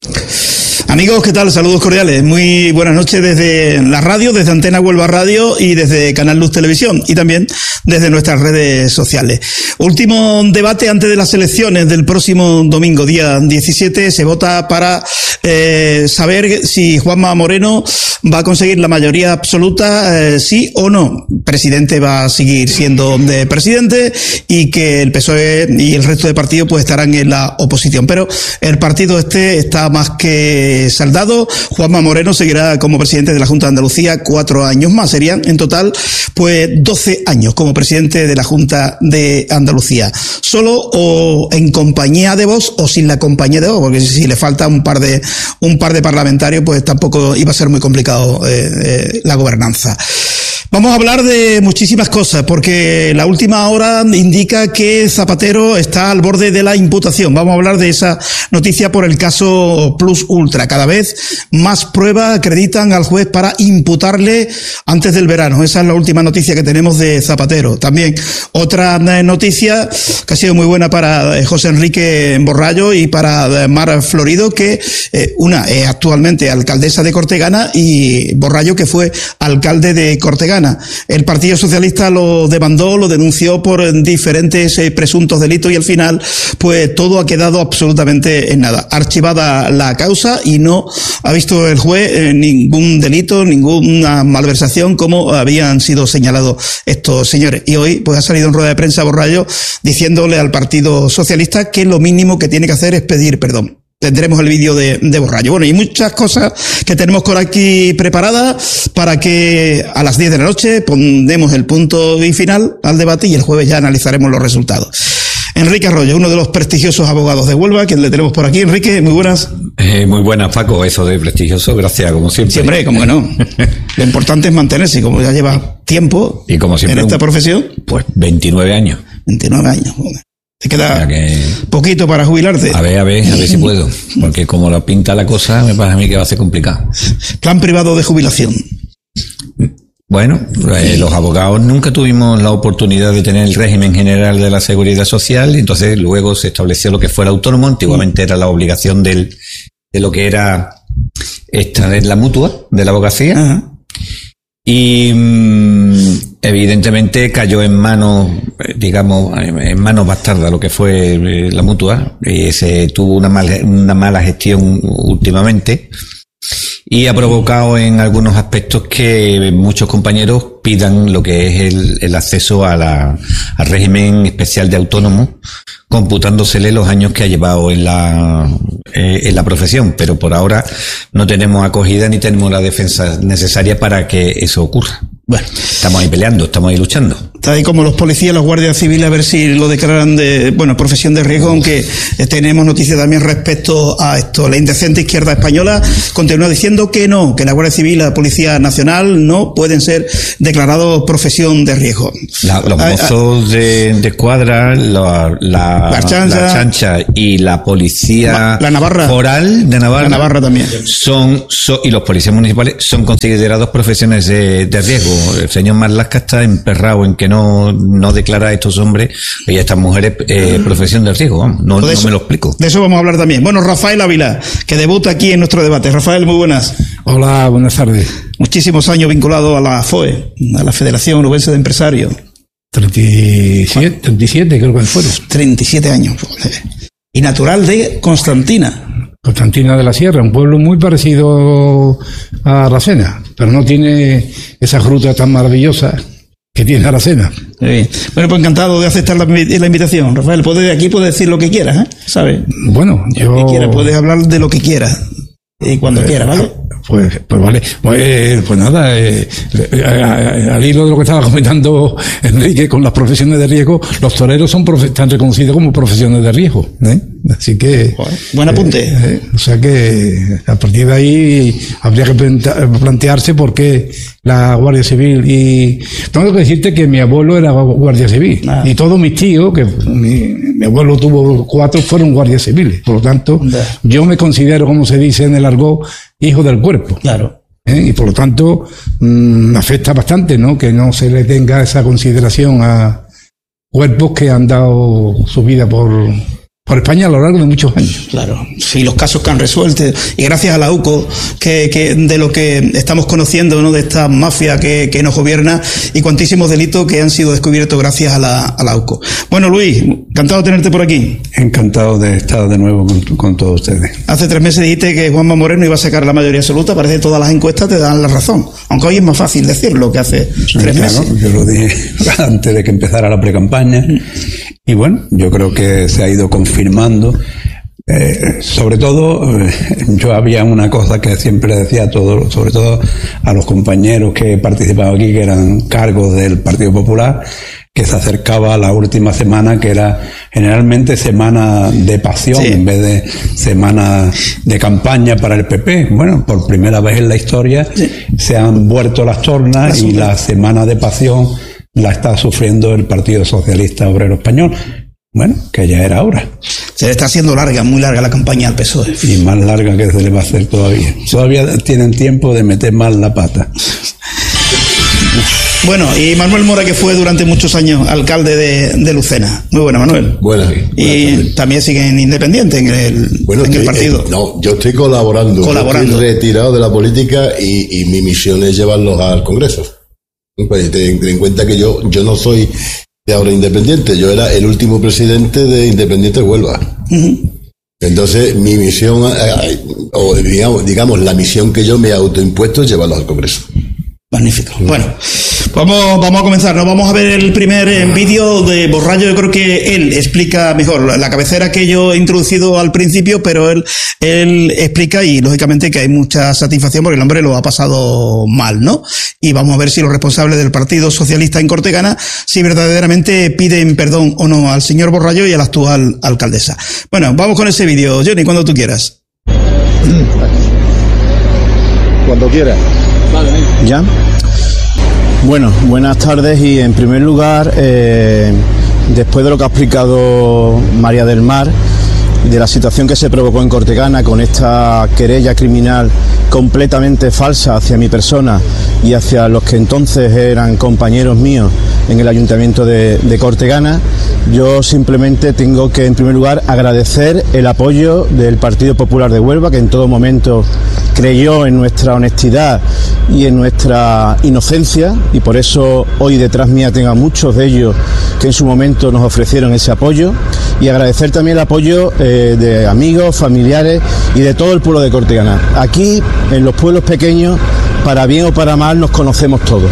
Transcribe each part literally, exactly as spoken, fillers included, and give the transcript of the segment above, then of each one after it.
Amigos, ¿qué tal? Saludos cordiales. Muy buenas noches desde la radio, desde Antena Huelva Radio y desde Canal Luz Televisión y también desde nuestras redes sociales. Último debate antes de las elecciones del próximo domingo, día diecisiete. Se vota para eh, saber si Juanma Moreno va a conseguir la mayoría absoluta, eh, sí o no. Presidente va a seguir siendo de presidente y que el P S O E y el resto de partidos pues estarán en la oposición. Pero el partido este está más que saldado. Juanma Moreno seguirá como presidente de la Junta de Andalucía cuatro años más. Serían en total pues doce años como presidente de la Junta de Andalucía. Solo o en compañía de Vox o sin la compañía de Vox, porque si le falta un par de un par de parlamentarios pues tampoco iba a ser muy complicado eh, eh, la gobernanza. Vamos a hablar de muchísimas cosas, porque la última hora indica que Zapatero está al borde de la imputación. Vamos a hablar de esa noticia por el caso Plus Ultra. Cada vez más pruebas acreditan al juez para imputarle antes del verano. Esa es la última noticia que tenemos de Zapatero. También otra noticia que ha sido muy buena para José Enrique Borrallo y para Mar Florido, que eh, una es actualmente alcaldesa de Cortegana y Borrallo que fue alcalde de Cortegana. El Partido Socialista lo demandó, lo denunció por diferentes eh, presuntos delitos y al final pues todo ha quedado absolutamente en nada. Archivada la causa y no ha visto el juez eh, ningún delito, ninguna malversación como habían sido señalados estos señores. Y hoy pues ha salido en rueda de prensa Borrallo diciéndole al Partido Socialista que lo mínimo que tiene que hacer es pedir perdón. Tendremos el vídeo de, de Borrallo. Bueno, y muchas cosas que tenemos por aquí preparadas para que a las diez de la noche pondremos el punto y final al debate y el jueves ya analizaremos los resultados. Enrique Arroyo, uno de los prestigiosos abogados de Huelva, quien le tenemos por aquí. Enrique, muy buenas. Eh, muy buenas, Paco. Eso de prestigioso, gracias, como siempre. Siempre, como que no. Lo importante es mantenerse, y como ya lleva tiempo y como siempre, en esta profesión. Pues veintinueve años. veintinueve años, joder. Te queda que... poquito para jubilarte. A ver, a ver, a ver si puedo. Porque como lo pinta la cosa, me parece a mí que va a ser complicado. Plan privado de jubilación. Bueno, eh, los abogados nunca tuvimos la oportunidad de tener el régimen general de la seguridad social, y entonces luego se estableció lo que fuera autónomo. Antiguamente era la obligación del, de lo que era esta es la mutua de la abogacía. Ajá. Y evidentemente cayó en manos, digamos, en manos bastardas lo que fue la mutua, y se tuvo una mala, una mala gestión últimamente, y ha provocado en algunos aspectos que muchos compañeros pidan lo que es el, el acceso a la, al régimen especial de autónomo, computándosele los años que ha llevado en la, eh, en la profesión, pero por ahora no tenemos acogida ni tenemos la defensa necesaria para que eso ocurra. Bueno, estamos ahí peleando, estamos ahí luchando. Está ahí como los policías, los guardias civiles, a ver si lo declaran de, bueno, profesión de riesgo, aunque tenemos noticias también respecto a esto. La indecente izquierda española continúa diciendo que no, que la Guardia Civil y la Policía Nacional no pueden ser declarados profesión de riesgo. La, los mozos de, de escuadra, la, la, la, chancha, la chancha y la policía la Navarra, foral de Navarra, la Navarra también son, son y los policías municipales son considerados profesiones de, de riesgo. El señor Marlaska está emperrado en que no, no declara a estos hombres y a estas mujeres eh, profesión de riesgo. No, no eso, me lo explico. De eso vamos a hablar también. Bueno, Rafael Ávila, que debuta aquí en nuestro debate. Rafael, muy buenas. Hola, buenas tardes. Muchísimos años vinculado a la F O E, a la Federación Onubense de Empresarios. treinta y siete, treinta y siete creo que fueron. treinta y siete años. Y natural de Constantina. Constantina de la Sierra, un pueblo muy parecido a Aracena, pero no tiene esa fruta tan maravillosa que tiene Aracena. Sí. Bueno, pues encantado de aceptar la, la invitación. Rafael, puede, aquí puedes decir lo que quieras, ¿eh? ¿Sabes? Bueno, yo... Lo que quieras, puedes hablar de lo que quieras. Y cuando pues, quieras, ¿vale? Pues, pues vale. Pues, pues nada, eh, al hilo de lo que estaba comentando Enrique con las profesiones de riesgo, los toreros son profe- están reconocidos como profesiones de riesgo, ¿eh? Así que... Bueno, buen apunte. Eh, eh, o sea que a partir de ahí habría que plantearse por qué la Guardia Civil y... Tengo que decirte que mi abuelo era Guardia Civil. Ah. Y todos mis tíos, que mi, mi abuelo tuvo cuatro, fueron guardias civiles. Por lo tanto, yeah. yo me considero, como se dice en el argot, hijo del cuerpo. Claro. ¿Eh? Y por lo tanto, mmm, me afecta bastante, ¿no? Que no se le tenga esa consideración a cuerpos que han dado su vida por, por España a lo largo de muchos años. Claro, sí, los casos que han resuelto, y gracias a la U C O, que, que de lo que estamos conociendo, ¿no?, de esta mafia que, que nos gobierna, y cuantísimos delitos que han sido descubiertos gracias a la, a la U C O. Bueno, Luis, encantado de tenerte por aquí. Encantado de estar de nuevo con, con todos ustedes. Hace tres meses dijiste que Juanma Moreno iba a sacar la mayoría absoluta, parece que todas las encuestas te dan la razón, aunque hoy es más fácil decirlo que hace sí, tres claro, meses. Yo lo dije antes de que empezara la precampaña. Y bueno, yo creo que se ha ido confirmando. Eh, sobre todo, eh, yo había una cosa que siempre decía a todos, sobre todo a los compañeros que participaban aquí, que eran cargos del Partido Popular, que se acercaba a la última semana, que era generalmente semana de pasión, sí, en vez de semana de campaña para el P P. Bueno, por primera vez en la historia sí, se han vuelto las tornas y la semana de pasión la está sufriendo el Partido Socialista Obrero Español. Bueno, que ya era hora. Se le está haciendo larga, muy larga la campaña al P S O E. Y más larga que se le va a hacer todavía. Todavía tienen tiempo de meter más la pata. Bueno, y Manuel Mora, que fue durante muchos años alcalde de, de Lucena. Muy buena, Manuel. Buenas. Y buenas, también siguen independiente en el, bueno, en estoy, el partido. Eh, no, yo estoy colaborando. Colaborando. Yo estoy retirado de la política y, y mi misión es llevarlos al Congreso. Pues ten, ten en cuenta que yo, yo no soy de ahora independiente, yo era el último presidente de Independiente Huelva. Uh-huh. Entonces, mi misión, o digamos, digamos, la misión que yo me he autoimpuesto es llevarlos al Congreso. Magnífico. Bueno, vamos, vamos a comenzar. Nos vamos a ver el primer eh, vídeo de Borrallo. Yo creo que él explica mejor la cabecera que yo he introducido al principio, pero él, él explica, y lógicamente que hay mucha satisfacción porque el hombre lo ha pasado mal, ¿no? Y vamos a ver si los responsables del Partido Socialista en Cortegana, si verdaderamente piden perdón o no al señor Borrallo y a la actual alcaldesa. Bueno, vamos con ese vídeo, Johnny, cuando tú quieras. Cuando quieras. ¿Ya? Bueno, buenas tardes, y en primer lugar, eh, después de lo que ha explicado María del Mar, de la situación que se provocó en Cortegana con esta querella criminal completamente falsa hacia mi persona y hacia los que entonces eran compañeros míos en el Ayuntamiento de, de Cortegana, yo simplemente tengo que, en primer lugar, agradecer el apoyo del Partido Popular de Huelva, que en todo momento creyó en nuestra honestidad y en nuestra inocencia, y por eso hoy detrás mía tengo a muchos de ellos que en su momento nos ofrecieron ese apoyo, y agradecer también el apoyo eh, de amigos, familiares y de todo el pueblo de Cortegana. Aquí, en los pueblos pequeños, para bien o para mal, nos conocemos todos.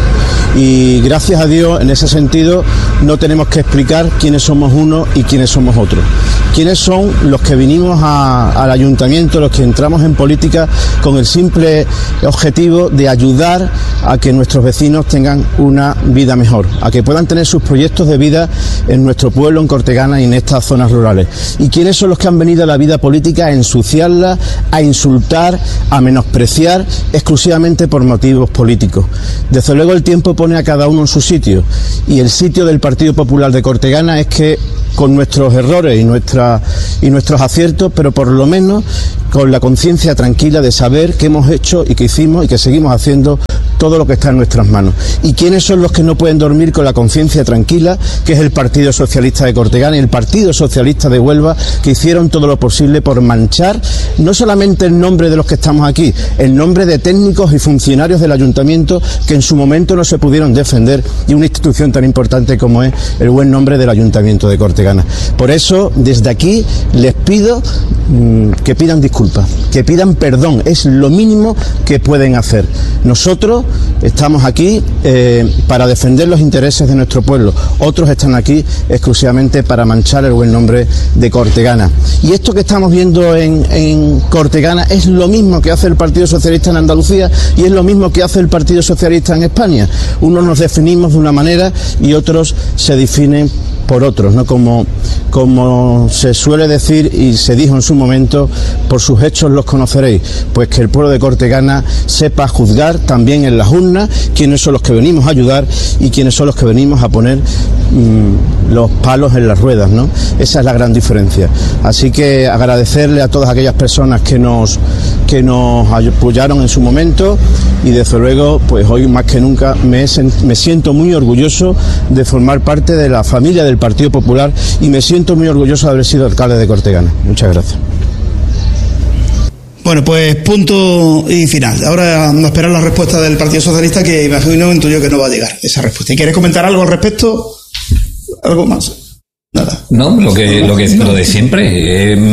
Y gracias a Dios, en ese sentido, no tenemos que explicar quiénes somos unos y quiénes somos otros. Quiénes son los que vinimos a, al ayuntamiento, los que entramos en política con el simple objetivo de ayudar a que nuestros vecinos tengan una vida mejor, a que puedan tener sus proyectos de vida en nuestro pueblo, en Cortegana y en estas zonas rurales. Y quiénes son los que han venido a la vida política a ensuciarla, a insultar, a menospreciar exclusivamente por motivos políticos. Desde luego el tiempo pone a cada uno en su sitio, y el sitio del Partido Popular de Cortegana es que, con nuestros errores y, nuestra, y nuestros aciertos, pero por lo menos con la conciencia tranquila de saber que hemos hecho y que hicimos y que seguimos haciendo todo lo que está en nuestras manos. ¿Y quiénes son los que no pueden dormir con la conciencia tranquila? Que es el Partido Socialista de Cortegana y el Partido Socialista de Huelva, que hicieron todo lo posible por manchar no solamente el nombre de los que estamos aquí, el nombre de técnicos y funcionarios del ayuntamiento que en su momento no se pudieron defender, y una institución tan importante como es el buen nombre del Ayuntamiento de Cortegana. Por eso, desde aquí les pido mmm, que pidan disculpas, que pidan perdón. Es lo mínimo que pueden hacer. Nosotros estamos aquí eh, para defender los intereses de nuestro pueblo. Otros están aquí exclusivamente para manchar el buen nombre de Cortegana. Y esto que estamos viendo en, en Cortegana es lo mismo que hace el Partido Socialista en Andalucía, y es lo mismo que hace el Partido Socialista en España. Unos nos definimos de una manera y otros se definen por otros, ¿no? Como, como se suele decir y se dijo en su momento, por sus hechos los conoceréis. Pues que el pueblo de Cortegana sepa juzgar también en las urnas quiénes son los que venimos a ayudar y quiénes son los que venimos a poner mmm, los palos en las ruedas, ¿no? Esa es la gran diferencia. Así que agradecerle a todas aquellas personas que nos, que nos apoyaron en su momento, y desde luego, pues hoy más que nunca me, me siento muy orgulloso de formar parte de la familia del del Partido Popular y me siento muy orgulloso de haber sido alcalde de Cortegana. Muchas gracias. Bueno, pues punto y final. Ahora a esperar la respuesta del Partido Socialista, que imagino, intuyo que no va a llegar esa respuesta. ¿Y quieres comentar algo al respecto? ¿Algo más? Nada. No, lo que, lo que lo de siempre. Eh,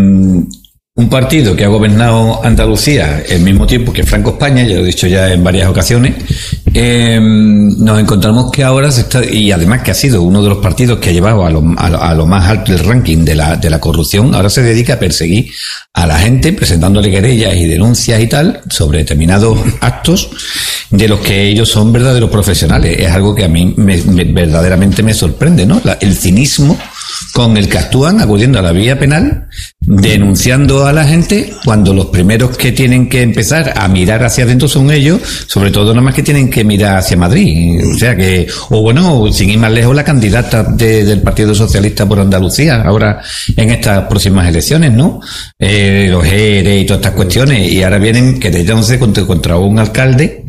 un partido que ha gobernado Andalucía al mismo tiempo que Franco España, ya lo he dicho ya en varias ocasiones, eh, nos encontramos que ahora se está, y además que ha sido uno de los partidos que ha llevado a lo, a lo, a lo más alto del ranking de la, de la corrupción, ahora se dedica a perseguir a la gente presentándole querellas y denuncias y tal sobre determinados actos de los que ellos son verdaderos profesionales. Es algo que a mí me, me, verdaderamente me sorprende, ¿no? La, el cinismo con el que actúan acudiendo a la vía penal, denunciando a la gente, cuando los primeros que tienen que empezar a mirar hacia adentro son ellos, sobre todo nada más que tienen que mirar hacia Madrid. O sea que, o bueno, sin ir más lejos, la candidata de, del Partido Socialista por Andalucía, ahora en estas próximas elecciones, ¿no? Eh, los E R E y todas estas cuestiones, y ahora vienen querellándose contra, contra un alcalde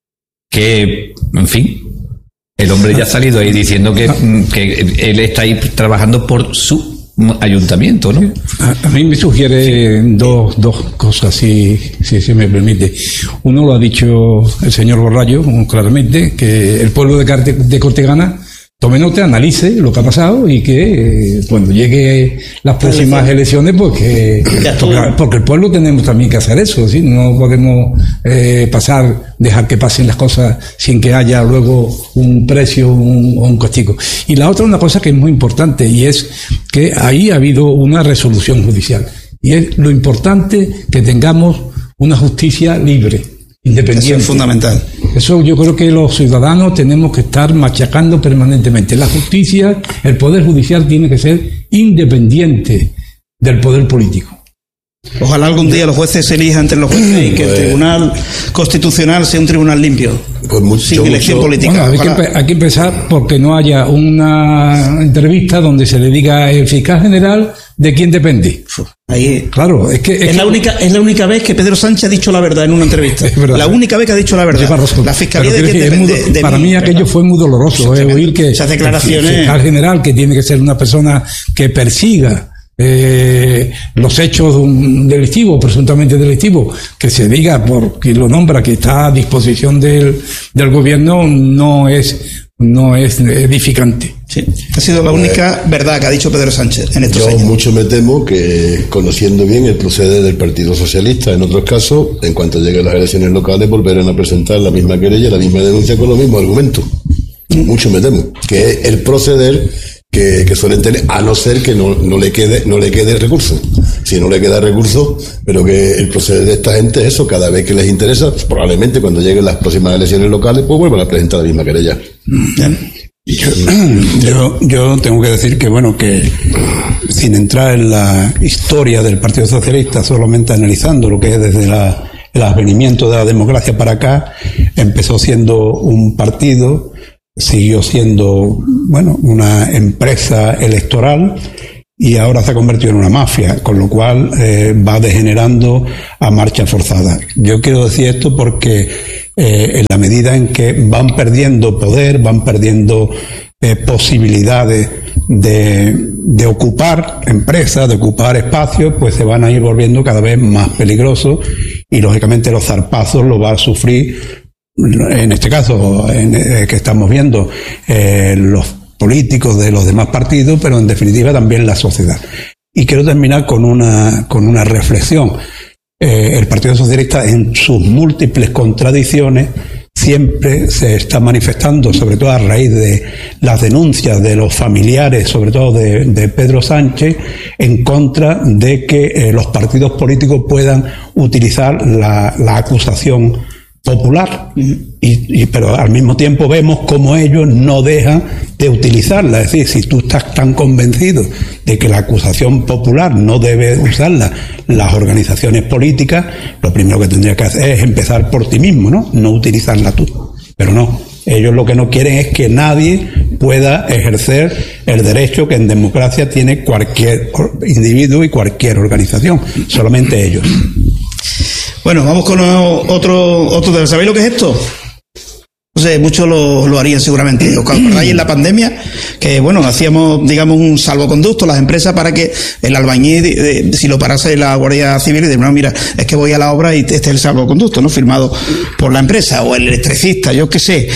que, en fin, el hombre ya ha salido ahí diciendo que, que él está ahí trabajando por su ayuntamiento, ¿no? A, a mí me sugiere dos, dos cosas, si, si se me permite. Uno lo ha dicho el señor Borrallo, claramente, que el pueblo de, Carte, de Cortegana tome nota, analice lo que ha pasado y que eh, cuando llegue las próximas elecciones, pues que porque, porque el pueblo tenemos también que hacer eso, ¿sí? No podemos eh, pasar, dejar que pasen las cosas sin que haya luego un precio o un, un castigo. Y la otra, una cosa que es muy importante, y es que ahí ha habido una resolución judicial, y es lo importante que tengamos una justicia libre, independiente. Eso es fundamental. Eso yo creo que los ciudadanos tenemos que estar machacando permanentemente. La justicia, el poder judicial tiene que ser independiente del poder político. Ojalá algún día los jueces se elijan entre los jueces y que el Tribunal Constitucional sea un tribunal limpio, pues mucho, sin elección mucho, política. Bueno, hay, que, hay que empezar porque no haya una entrevista donde se le diga el fiscal general de quién depende. Ahí, claro, es que es, es que, la única es la única vez que Pedro Sánchez ha dicho la verdad en una entrevista. La única vez que ha dicho la verdad. La fiscalía de quién depende. De, de para mí, mí aquello verdad. Fue muy doloroso, eh, oír que esas declaraciones. El fiscal general, que tiene que ser una persona que persiga Eh, los hechos de un delictivo, presuntamente delictivo, que se diga por quien lo nombra que está a disposición del, del gobierno, no es no es edificante. Sí, ha sido la única eh, verdad que ha dicho Pedro Sánchez en estos yo años. Mucho me temo que, conociendo bien el proceder del Partido Socialista, en otros casos, en cuanto lleguen las elecciones locales, volverán a presentar la misma querella, la misma denuncia con los mismos argumentos. Mm. Mucho me temo que es el proceder Que, que suelen tener, a no ser que no, no le quede no le quede recurso. Si no le queda recurso, pero que el proceder de esta gente es eso, cada vez que les interesa, probablemente cuando lleguen las próximas elecciones locales, pues vuelvan a presentar la misma querella. Yo, yo, yo tengo que decir que, bueno, que sin entrar en la historia del Partido Socialista, solamente analizando lo que es desde la, el advenimiento de la democracia para acá, empezó siendo un partido, siguió siendo, bueno, una empresa electoral y ahora se ha convertido en una mafia, con lo cual eh, va degenerando a marcha forzada. Yo quiero decir esto porque eh, en la medida en que van perdiendo poder, van perdiendo eh, posibilidades de, de ocupar empresas, de ocupar espacios, pues se van a ir volviendo cada vez más peligrosos y lógicamente los zarpazos los va a sufrir, en este caso en, eh, que estamos viendo, eh, los políticos de los demás partidos, pero en definitiva también la sociedad. Y quiero terminar con una, con una reflexión. Eh, el Partido Socialista, en sus múltiples contradicciones, siempre se está manifestando, sobre todo a raíz de las denuncias de los familiares, sobre todo de, de Pedro Sánchez, en contra de que eh, los partidos políticos puedan utilizar la, la acusación popular, y, y, pero al mismo tiempo vemos como ellos no dejan de utilizarla. Es decir, si tú estás tan convencido de que la acusación popular no debe usarla las organizaciones políticas, lo primero que tendría que hacer es empezar por ti mismo, ¿no? No utilizarla tú. Pero no, ellos lo que no quieren es que nadie pueda ejercer el derecho que en democracia tiene cualquier individuo y cualquier organización, solamente ellos. Bueno, vamos con otro, otro. ¿Sabéis lo que es esto? No sé, muchos lo, lo harían seguramente. ¿Os acordáis en la pandemia? Que, bueno, hacíamos, digamos, un salvoconducto las empresas para que el albañil, eh, si lo parase la Guardia Civil, y dice, no, mira, es que voy a la obra y este es el salvoconducto, ¿no? Firmado por la empresa, o el electricista, yo qué sé,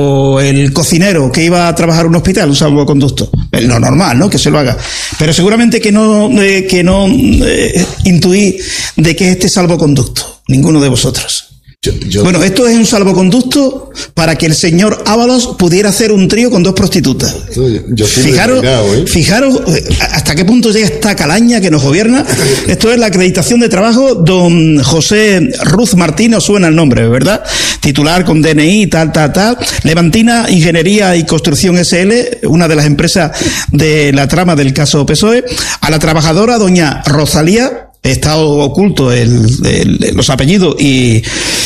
o el cocinero que iba a trabajar en un hospital, un salvoconducto. Es lo normal, ¿no? Que se lo haga. Pero seguramente que no, eh, que no eh, intuí de qué es este salvoconducto. Ninguno de vosotros. Yo, yo... Bueno, esto es un salvoconducto para que el señor Ábalos pudiera hacer un trío con dos prostitutas. Yo, yo fijaros, ¿eh? fijaros hasta qué punto llega esta calaña que nos gobierna. Esto es la acreditación de trabajo. Don José Ruz Martínez, os suena el nombre, ¿verdad? Titular con D N I, tal, tal, tal. Levantina Ingeniería y Construcción S L, una de las empresas de la trama del caso P S O E. A la trabajadora, doña Rosalía. Está oculto el, el, los apellidos y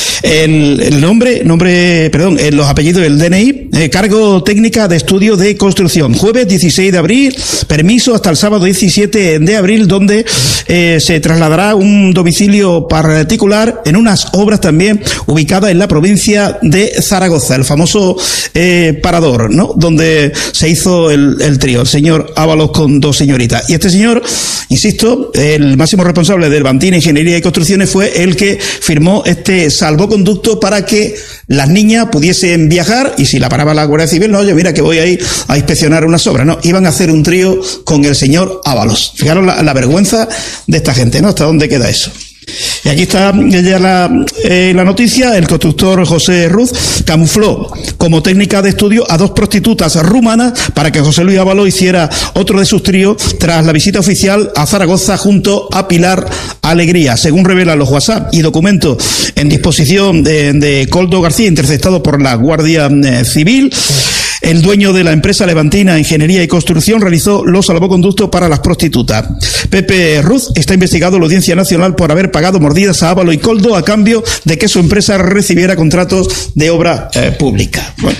el, el nombre, nombre, perdón, los apellidos del D N I, eh, cargo técnica de estudio de construcción. Jueves dieciséis de abril, permiso hasta el sábado diecisiete de abril, donde eh, se trasladará un domicilio particular en unas obras también ubicadas en la provincia de Zaragoza, el famoso eh, parador, ¿no? Donde se hizo el, el trío, el señor Ábalos con dos señoritas. Y este señor, insisto, el máximo responsable del Levantina Ingeniería y Construcciones fue el que firmó este salvoconducto para que las niñas pudiesen viajar y si la paraba la Guardia Civil, no, oye, mira que voy a ir a inspeccionar unas obras, no, iban a hacer un trío con el señor Ábalos. Fijaros la, la vergüenza de esta gente, ¿no? ¿Hasta dónde queda eso? Y aquí está ya la, eh, la noticia. El constructor José Ruz camufló como técnica de estudio a dos prostitutas rumanas para que José Luis Ábalos hiciera otro de sus tríos tras la visita oficial a Zaragoza junto a Pilar Alegría. Según revelan los WhatsApp y documentos en disposición de, de Coldo García, interceptados por la Guardia eh, Civil, el dueño de la empresa Levantina Ingeniería y Construcción realizó los salvoconductos para las prostitutas. Pepe Ruz está investigado en la Audiencia Nacional por haber pagado mordidas a Ábalos y Coldo a cambio de que su empresa recibiera contratos de obra eh, pública. Bueno,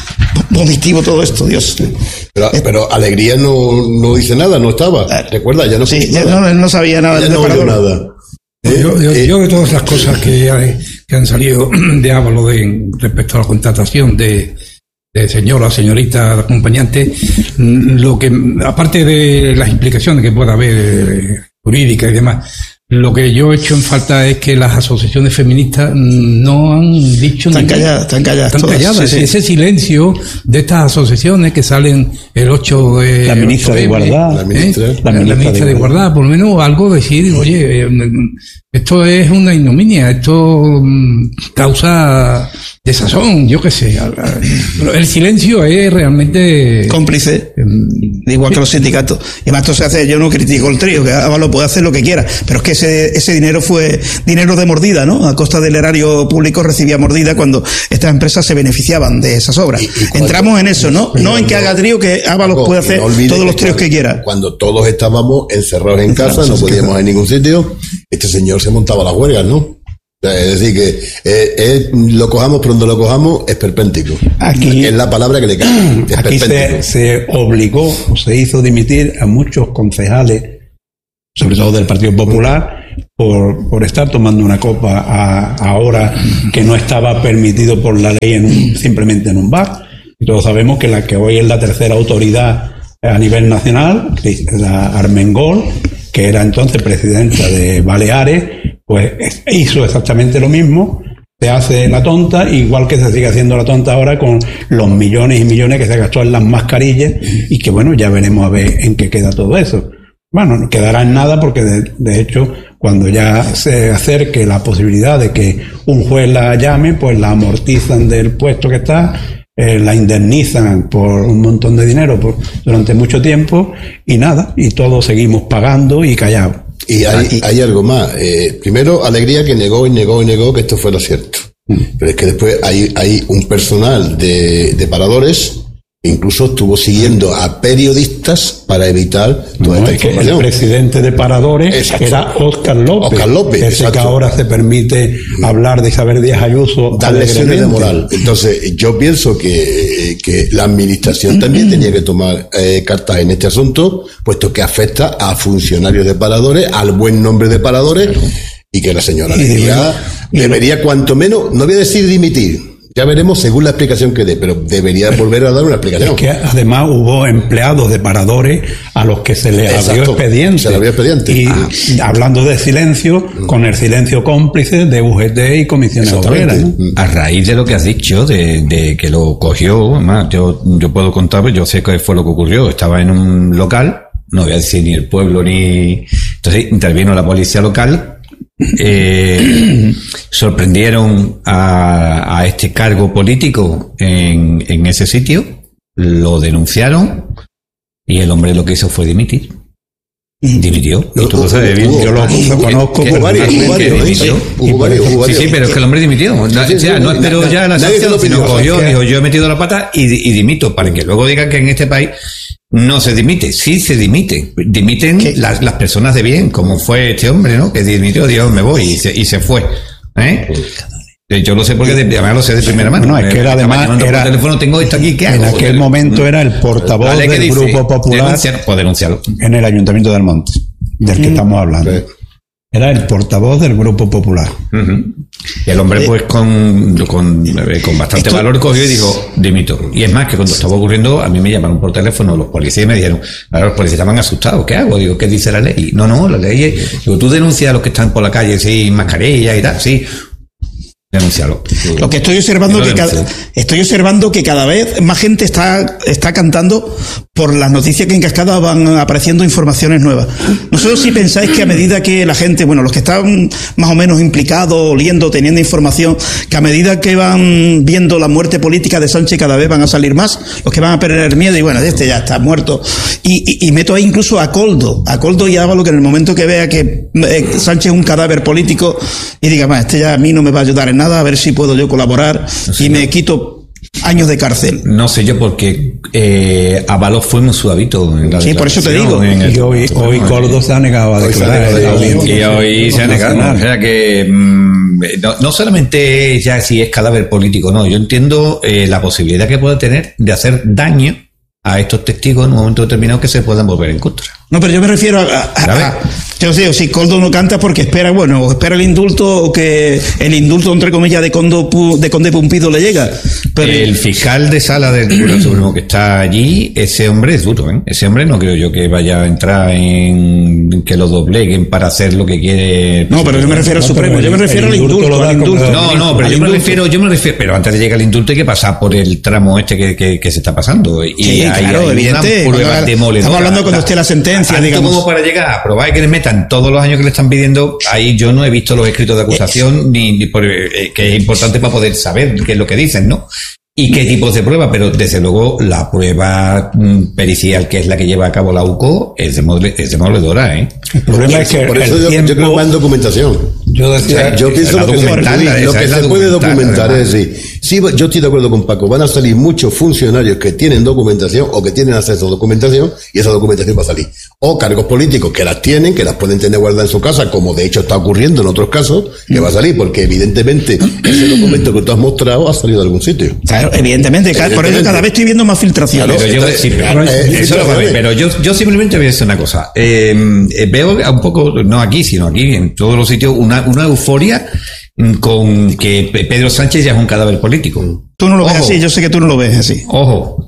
vomitivo todo esto, Dios. Pero, pero Alegría no, no dice nada, no estaba. ¿Recuerda? Ya no sí, ya no, no sabía nada. Ya no oyó nada. ¿Eh? Yo, yo, eh, yo de todas las cosas que, que han salido de Ábalos de, respecto a la contratación de de señora, señorita, acompañante, lo que, aparte de las implicaciones que pueda haber eh, jurídicas y demás, lo que yo he hecho en falta es que las asociaciones feministas no han dicho están nada. Calladas, están calladas. Están calladas. Sí, sí. Ese silencio de estas asociaciones que salen el ocho de la ministra de Igualdad, la ministra, ¿eh? la, la ministra, ministra de Igualdad, por lo menos algo decir, oye, eh, esto es una ignominia, esto um, causa desazón, yo qué sé. El silencio es realmente cómplice, um, igual que los sindicatos. Y más esto se hace, yo no critico el trío, que Ábalos puede hacer lo que quiera, pero es que ese, ese dinero fue dinero de mordida, ¿no? A costa del erario público recibía mordida cuando estas empresas se beneficiaban de esas obras. Y, y cuando, entramos en eso, ¿no? No en que haga trío, que Ábalos no, puede hacer no todos los tríos que quiera. Cuando todos estábamos encerrados en casa, no podíamos ir a ningún sitio, este señor se montaba las huelgas, ¿no? Es decir, que eh, eh, lo cojamos, pero donde lo cojamos es perpéntico. Aquí es la palabra que le cae. Es aquí se, se obligó, o se hizo dimitir a muchos concejales, sobre todo del Partido Popular, por, por estar tomando una copa a, a hora que no estaba permitido por la ley en un, simplemente en un bar. Y todos sabemos que la que hoy es la tercera autoridad a nivel nacional, la Armengol, que era entonces presidenta de Baleares, pues hizo exactamente lo mismo. Se hace la tonta, igual que se sigue haciendo la tonta ahora con los millones y millones que se gastó en las mascarillas y que bueno, ya veremos a ver en qué queda todo eso. Bueno, no quedará en nada porque de, de hecho cuando ya se acerque la posibilidad de que un juez la llame, pues la amortizan del puesto que está, eh, la indemnizan por un montón de dinero por, durante mucho tiempo y nada, y todos seguimos pagando y callados. Y hay, hay algo más. Eh, primero, Alegría que negó y negó y negó que esto fuera cierto. Mm. Pero es que después hay, hay un personal de, de paradores que incluso estuvo siguiendo a periodistas para evitar toda no, esta es que información. El presidente de paradores exacto. Era Óscar López. Óscar López, ese que ahora se permite mm. hablar de Isabel Díaz Ayuso. Dar lecciones de moral. Entonces, yo pienso que, que la administración también tenía que tomar eh, cartas en este asunto, puesto que afecta a funcionarios de paradores, al buen nombre de paradores, y que la señora Alegría debería, cuanto menos, no voy a decir dimitir, Ya veremos según la explicación que dé, pero debería volver a dar una explicación. Es que además hubo empleados de paradores a los que se les abrió expediente. Se le abrió expediente. Y ah. hablando de silencio, con el silencio cómplice de U G T y comisiones obreras, ¿no? A raíz de lo que has dicho, de, de que lo cogió, además, yo, yo puedo contar, yo sé qué fue lo que ocurrió. Estaba en un local, no voy a decir ni el pueblo ni... Entonces intervino la policía local. Eh, sorprendieron a, a este cargo político en, en ese sitio, lo denunciaron y el hombre lo que hizo fue dimitir. Dimitió. Y tú lo sabes bien. Yo lo, lo conozco. Hubo varios, hubo varios. Sí, sí, pero es que el hombre dimitió. O sea, no esperó ya la sanción, sino cogió, dijo, yo he metido la pata y, y dimito, para que luego digan que en este país no se dimite. Sí se dimite. Dimiten las, las personas de bien, como fue este hombre, ¿no? Que dimitió, Dios, me voy, y se, y se fue. ¿Eh? Yo lo sé porque de, además lo sé de primera mano. No, es que era además era, por teléfono tengo esto aquí, ¿qué hago? En aquel momento era el portavoz vale, del dice, Grupo Popular denunciar, pues denunciarlo. En el Ayuntamiento del Monte, del que mm. estamos hablando. Sí. Era el portavoz del Grupo Popular. Uh-huh. Y el hombre, pues, con, con, con bastante Esto... valor cogió y dijo, dimito. Y es más, que cuando estaba ocurriendo, a mí me llamaron por teléfono los policías y me dijeron, ahora los policías estaban asustados, ¿qué hago? Digo, ¿qué dice la ley? No, no, la ley es, digo, tú denuncias a los que están por la calle sin mascarilla y tal, sí. Denunciarlo. Lo que estoy observando que cada, estoy observando que cada vez más gente está está cantando por las noticias que en cascada van apareciendo informaciones nuevas. Nosotros si pensáis que a medida que la gente, bueno, los que están más o menos implicados, oliendo, teniendo información, que a medida que van viendo la muerte política de Sánchez cada vez van a salir más, los que van a perder miedo y bueno, este ya está muerto. Y, y, y meto ahí incluso a Coldo, a Coldo y a Ábalos, que en el momento que vea que eh, Sánchez es un cadáver político y diga, más, este ya a mí no me va a ayudar en nada, a ver si puedo yo colaborar no sé, y me no. quito años de cárcel. No sé yo, porque eh, Ábalos fue muy suavito en la sí, por eso te digo. El, y hoy, hoy Coldo se ha negado a declarar. Y hoy se ha negado. O sea que mmm, no, no solamente ya si es cadáver político, no. Yo entiendo eh, la posibilidad que puede tener de hacer daño a estos testigos en un momento determinado que se puedan volver en contra. No, pero yo me refiero a... a, a, a yo sé, si Coldo no canta porque espera, bueno, o espera el indulto o que el indulto, entre comillas, de, Condo, de Conde Pumpido le llega. Pero el fiscal de sala del Tribunal Supremo que está allí, ese hombre es duro, ¿eh? Ese hombre no creo yo que vaya a entrar en que lo dobleguen para hacer lo que quiere. No, pero yo me refiero al no, Supremo, yo me refiero al indulto, al indulto. No, no, pero yo me refiero, yo me refiero, pero antes de llegar al indulto hay que pasar por el tramo este que, que, que se está pasando. Y sí, hay, claro, hay evidente. Una prueba demoledora. Estamos hablando cuando esté la sentencia, digamos. Como para llegar a probar que les metan todos los años que le están pidiendo, ahí yo no he visto los escritos de acusación, ni, ni por, eh, que es importante para poder saber qué es lo que dicen, ¿no? Y qué tipos de prueba, pero desde luego la prueba mm, pericial, que es la que lleva a cabo la U C O, es demoledora, ¿eh? El problema es que por eso el yo, tiempo... yo creo que más documentación. Yo decía, o sea, yo pienso lo que se, lo que se puede documentar además. Es decir, sí, yo estoy de acuerdo con Paco, van a salir muchos funcionarios que tienen documentación o que tienen acceso a documentación y esa documentación va a salir. O cargos políticos que las tienen, que las pueden tener guardadas en su casa, como de hecho está ocurriendo en otros casos, que va a salir, porque evidentemente ese documento que tú has mostrado ha salido de algún sitio. Claro, evidentemente, evidentemente. Por eso cada vez estoy viendo más filtraciones. Pero yo, sí, pero, eh, eso lo va a ver, pero yo, yo simplemente voy a decir una cosa. Eh, veo un poco, no aquí, sino aquí, en todos los sitios, una, una euforia con que Pedro Sánchez ya es un cadáver político. Tú no lo Ojo. ves así, yo sé que tú no lo ves así. Ojo.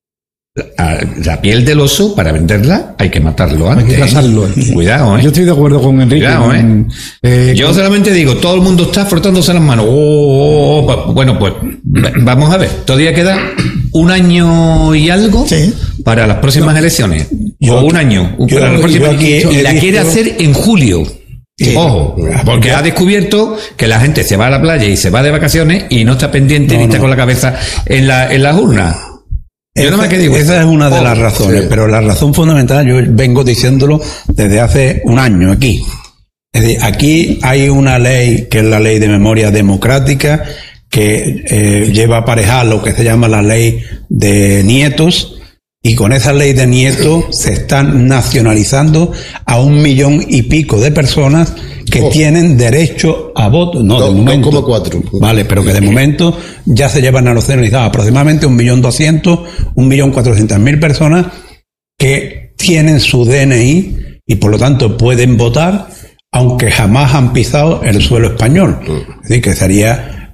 La, la piel del oso, para venderla, hay que matarlo antes. Hay que cazarlo. ¿eh? Cuidado, ¿eh? Yo estoy de acuerdo con Enrique. Cuidado, ¿eh? Con, eh Yo con... solamente digo, todo el mundo está frotándose las manos. Oh, oh, oh. Bueno, pues vamos a ver. Todavía queda un año y algo sí. para las próximas no. elecciones. Yo, o un año. Yo, para las próximas, aquí, y la quiere visto... hacer en julio. Sí. Ojo, porque ha descubierto que la gente se va a la playa y se va de vacaciones y no está pendiente no, ni está no. con la cabeza en la, en las urnas. Yo esa, no me digo esa es una de oh, las razones, sí. pero la razón fundamental, yo vengo diciéndolo desde hace un año aquí. Es decir, aquí hay una ley que es la ley de memoria democrática que eh, lleva aparejada lo que se llama la ley de nietos, y con esa ley de nietos se están nacionalizando a un millón y pico de personas que oh. tienen derecho a voto. No, no de momento. dos coma cuatro. Vale, pero que de momento ya se llevan nacionalizadas aproximadamente un millón doscientos, un millón cuatrocientas mil personas que tienen su D N I y por lo tanto pueden votar, aunque jamás han pisado el suelo español. Es decir, que sería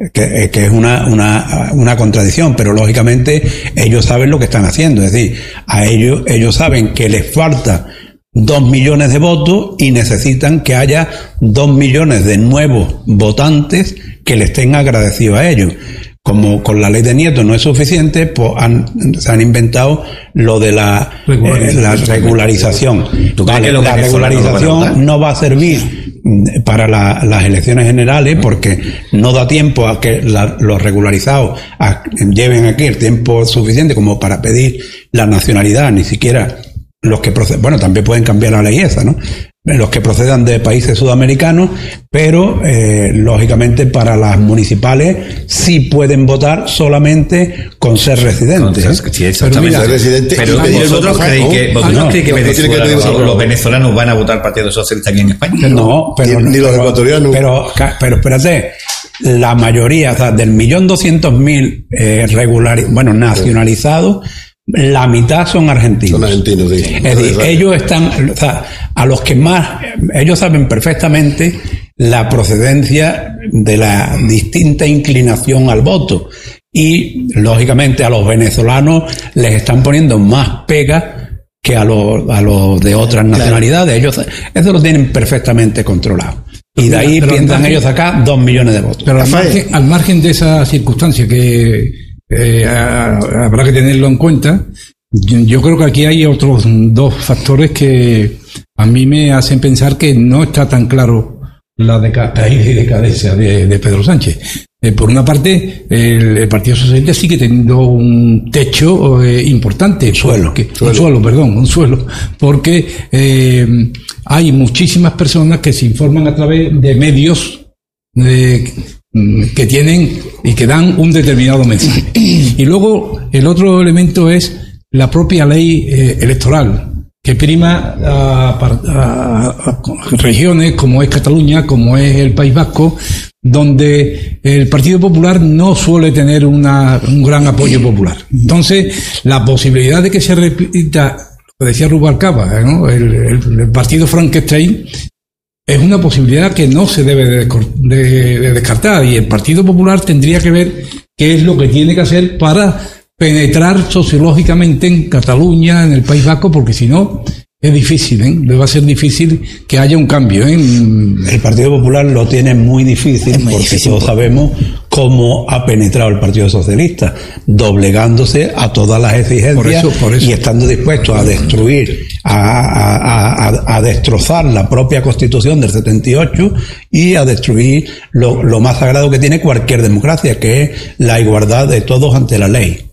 que, que es una, una, una contradicción, pero lógicamente ellos saben lo que están haciendo, es decir, a ellos, ellos saben que les falta dos millones de votos y necesitan que haya dos millones de nuevos votantes que les estén agradecidos a ellos. Como con la ley de Nieto no es suficiente, pues han, se han inventado lo de la, eh, la regularización. Vale, la regularización no va a servir para la, las elecciones generales porque no da tiempo a que la, los regularizados a, lleven aquí el tiempo suficiente como para pedir la nacionalidad, ni siquiera los que proceden, bueno, también pueden cambiar la ley esa, ¿no? Los que procedan de países sudamericanos, pero eh, lógicamente para las municipales sí pueden votar solamente con ser residentes. ¿eh? Sí, exactamente. Pero, mira, residente, pero vosotros creéis que, ¿vosotros no, creéis que, no, Venezuela, que los, los venezolanos van a votar al Partido Socialista aquí en España? No, pero ni, ni los pero, ecuatorianos. Pero, pero espérate, la mayoría, o sea, del millón doscientos mil eh, regular, bueno, nacionalizados, la mitad son argentinos. Son argentinos, sí. Es decir, ellos están, o sea, a los que más, ellos saben perfectamente la procedencia de la distinta inclinación al voto. Y, lógicamente, a los venezolanos les están poniendo más pegas que a los, a los de otras nacionalidades. Ellos, eso lo tienen perfectamente controlado. Y de ahí pero piensan margen, ellos acá dos millones de votos. Pero al margen, al margen de esa circunstancia que eh, habrá que tenerlo en cuenta, yo, yo creo que aquí hay otros dos factores que a mí me hacen pensar que no está tan claro la decadencia y decadencia de, de Pedro Sánchez. Eh, por una parte, el, el Partido Socialista sigue teniendo un techo eh, importante. Suelo, que, suelo. Un suelo, perdón, un suelo. Porque eh, hay muchísimas personas que se informan a través de medios eh, que tienen y que dan un determinado mensaje. Y luego, el otro elemento es la propia ley eh, electoral, que prima a, a, a regiones como es Cataluña, como es el País Vasco, donde el Partido Popular no suele tener una, un gran apoyo popular. Entonces, la posibilidad de que se repita, lo decía Rubalcaba, ¿no? el, el, el partido Frankenstein, es una posibilidad que no se debe de, de, de descartar, y el Partido Popular tendría que ver qué es lo que tiene que hacer para penetrar sociológicamente en Cataluña, en el País Vasco, porque si no es difícil, ¿eh? Le va a ser difícil que haya un cambio, ¿eh? El Partido Popular lo tiene muy difícil muy porque difícil, todos sabemos cómo ha penetrado el Partido Socialista, doblegándose a todas las exigencias por eso, por eso. Y estando dispuesto a destruir, a, a, a, a destrozar la propia Constitución del setenta y ocho y a destruir lo, lo más sagrado que tiene cualquier democracia, que es la igualdad de todos ante la ley.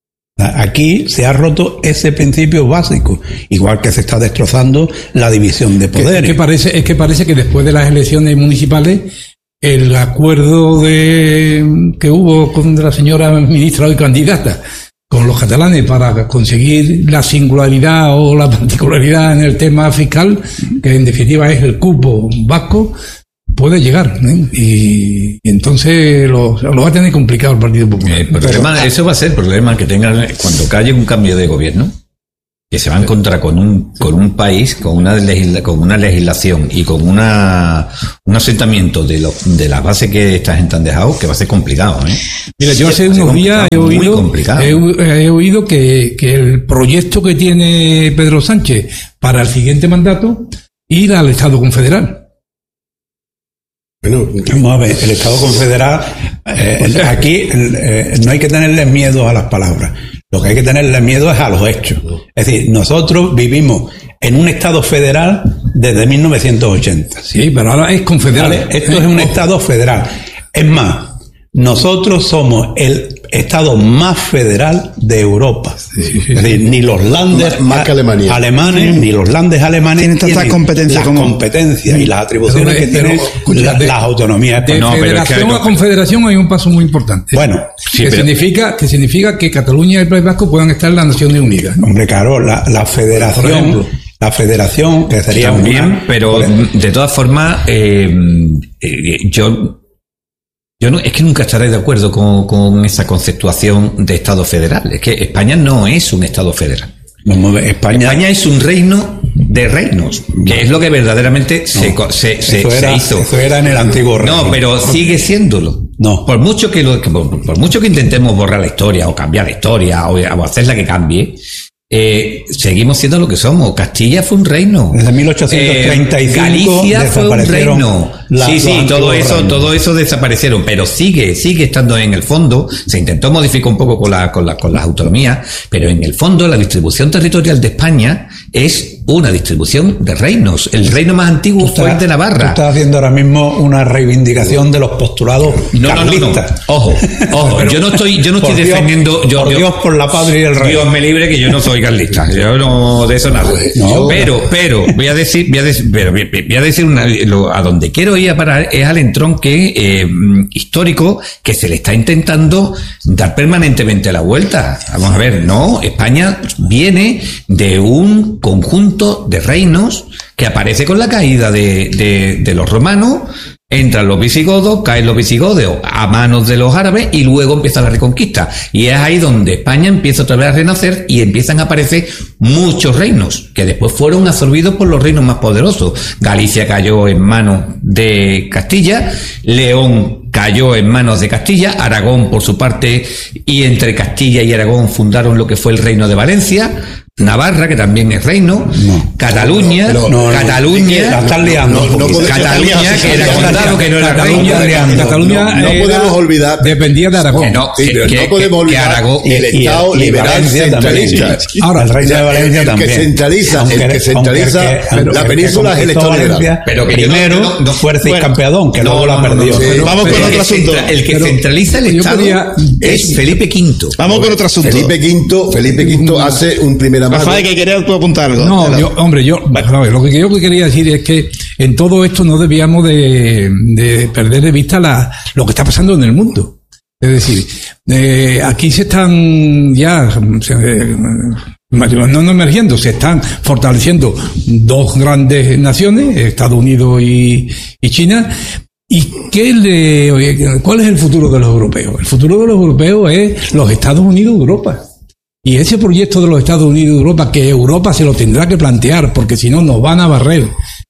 Aquí se ha roto ese principio básico, igual que se está destrozando la división de poderes. Es que parece, es que parece que después de las elecciones municipales, el acuerdo de que hubo con la señora ministra hoy candidata con los catalanes para conseguir la singularidad o la particularidad en el tema fiscal, que en definitiva es el cupo vasco, puede llegar, ¿eh? y, y entonces lo, lo va a tener complicado el Partido Popular. Eh, problema, Pero, eso va a ser el problema que tengan cuando calle un cambio de gobierno, que se va a encontrar con un con un país con una legisla, con una legislación y con una un asentamiento de lo, de la base que esta gente han dejado, que va a ser complicado, ¿eh? Mira, yo hace unos días he oído he, he oído que, que el proyecto que tiene Pedro Sánchez para el siguiente mandato, ir al Estado confederal. Bueno, vamos a ver, el Estado confederal, eh, aquí eh, no hay que tenerle miedo a las palabras, lo que hay que tenerle miedo es a los hechos. Es decir, nosotros vivimos en un Estado federal desde mil novecientos ochenta. Sí, pero ahora es confederal. ¿Vale? Esto es un Estado federal. Es más, nosotros somos el Estado más federal de Europa. Sí, sí, sí. Es decir, ni los landes más, más que Alemania. alemanes, sí. ni los landes alemanes tienen tienen competencia las como... competencias y las atribuciones pero, que tienen pero, la, de, las autonomías. De no, federación pero es que... a confederación hay un paso muy importante. Bueno, sí, que, pero... significa, que significa que Cataluña y el País Vasco puedan estar en las Naciones Unidas. Hombre, claro, la, la federación... La federación, que sería también, una, pero de todas formas, eh, eh, yo... Yo no, es que nunca estaré de acuerdo con, con esa conceptuación de Estado federal. Es que España no es un Estado federal. España, España es un reino de reinos, que no. es lo que verdaderamente se, no, se, se, era, se hizo. Eso era en el antiguo reino. No, pero sigue siéndolo. No. Por mucho que lo, por, por mucho que intentemos borrar la historia o cambiar la historia o, o hacerla que cambie, eh, seguimos siendo lo que somos. Castilla fue un reino. Desde mil ochocientos treinta y cinco eh, Galicia fue un reino. La, sí, sí, todo eso, reinos. todo eso desaparecieron, pero sigue, sigue estando en el fondo. Se intentó modificar un poco con la, con la, con las autonomías, pero en el fondo la distribución territorial de España es una distribución de reinos. El reino más antiguo Tú fue estás- el de Tú Navarra. estás haciendo ahora mismo una reivindicación de los postulados No, no, no, no. carlistas. Ojo, ojo. Pero, yo no estoy, yo no por estoy Dios, defendiendo. Yo, por yo- Dios, por la patria y el rey. Dios me libre que yo no soy carlista. Yo no de eso nada. No. pero, pero voy a decir, voy a decir, pero voy voy a decir una, lo- a donde quiero ir a parar es al entronque eh, histórico que se le está intentando dar permanentemente la vuelta. Vamos a ver, no, España viene de un conjunto de reinos que aparece con la caída de, de, de los romanos. Entran los visigodos, caen los visigodos a manos de los árabes y luego empieza la reconquista. Y es ahí donde España empieza otra vez a renacer y empiezan a aparecer muchos reinos que después fueron absorbidos por los reinos más poderosos. Galicia cayó en manos de Castilla, León cayó en manos de Castilla, Aragón por su parte, y entre Castilla y Aragón fundaron lo que fue el reino de Valencia, Navarra, que también es reino, No. Cataluña, No, no, no, Cataluña, la están liando. No, no podemos- Cataluña, que era Cataluña, condado, que no era Cataluña, reino. Cataluña no, no era- podemos olvidar- dependía de Aragón. Que no, Sí, que- pero que- no podemos que olvidar Aragón- el y- Estado y liberal Valencia también. centralista. Ahora, el reino de El- Valencia el que también. centraliza- Aunque- el que centraliza aunque- aunque- la el que península es el conquistó Estado liberal. Valencia, Pero que yo no- primero yo no- no- fuerza y bueno, campeadón, que no, luego no, la no, perdió. no, Sí, pero- vamos pero con el otro que asunto. centra- El que Pero centraliza el yo Estado quería- es Felipe quinto. Vamos con otro asunto. Felipe quinto, Felipe quinto hace un primer amado. Rafael, que quería tú apuntar algo. No, Dale. yo, hombre, yo, a ver, lo que yo quería decir es que en todo esto no debíamos de, de perder de vista la, lo que está pasando en el mundo. Es decir, eh, aquí se están ya, se, eh, no, no emergiendo, se están fortaleciendo dos grandes naciones, Estados Unidos y, y China. ¿Y qué le, oye, cuál es el futuro de los europeos? El futuro de los europeos es los Estados Unidos de Europa. Y ese proyecto de los Estados Unidos de Europa, que Europa se lo tendrá que plantear, porque si no nos van a barrer,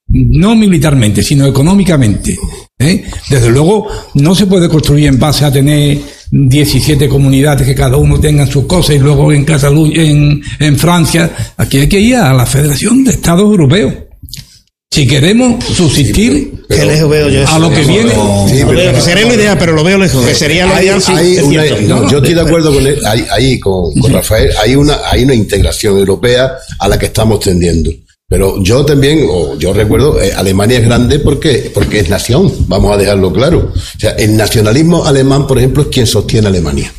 no militarmente, sino económicamente. ¿eh? Desde luego, no se puede construir en base a tener diecisiete comunidades que cada uno tenga sus cosas y luego en Cataluña, en, en Francia. Aquí hay que ir a la Federación de Estados Europeos. Si queremos subsistir Qué lejos veo yo eso. a lo que viene. Sí, Lo pero- veo, que sería la idea, pero lo veo lejos. Que sería lo hay, ideal, sí, hay es una- cierto. no, No, yo estoy de de- acuerdo con él, ahí, ahí con, con Rafael, hay una, hay una integración europea a la que estamos tendiendo. Pero yo también, o yo recuerdo, eh, Alemania es grande porque, porque es nación, vamos a dejarlo claro. O sea, el nacionalismo alemán, por ejemplo, es quien sostiene a Alemania.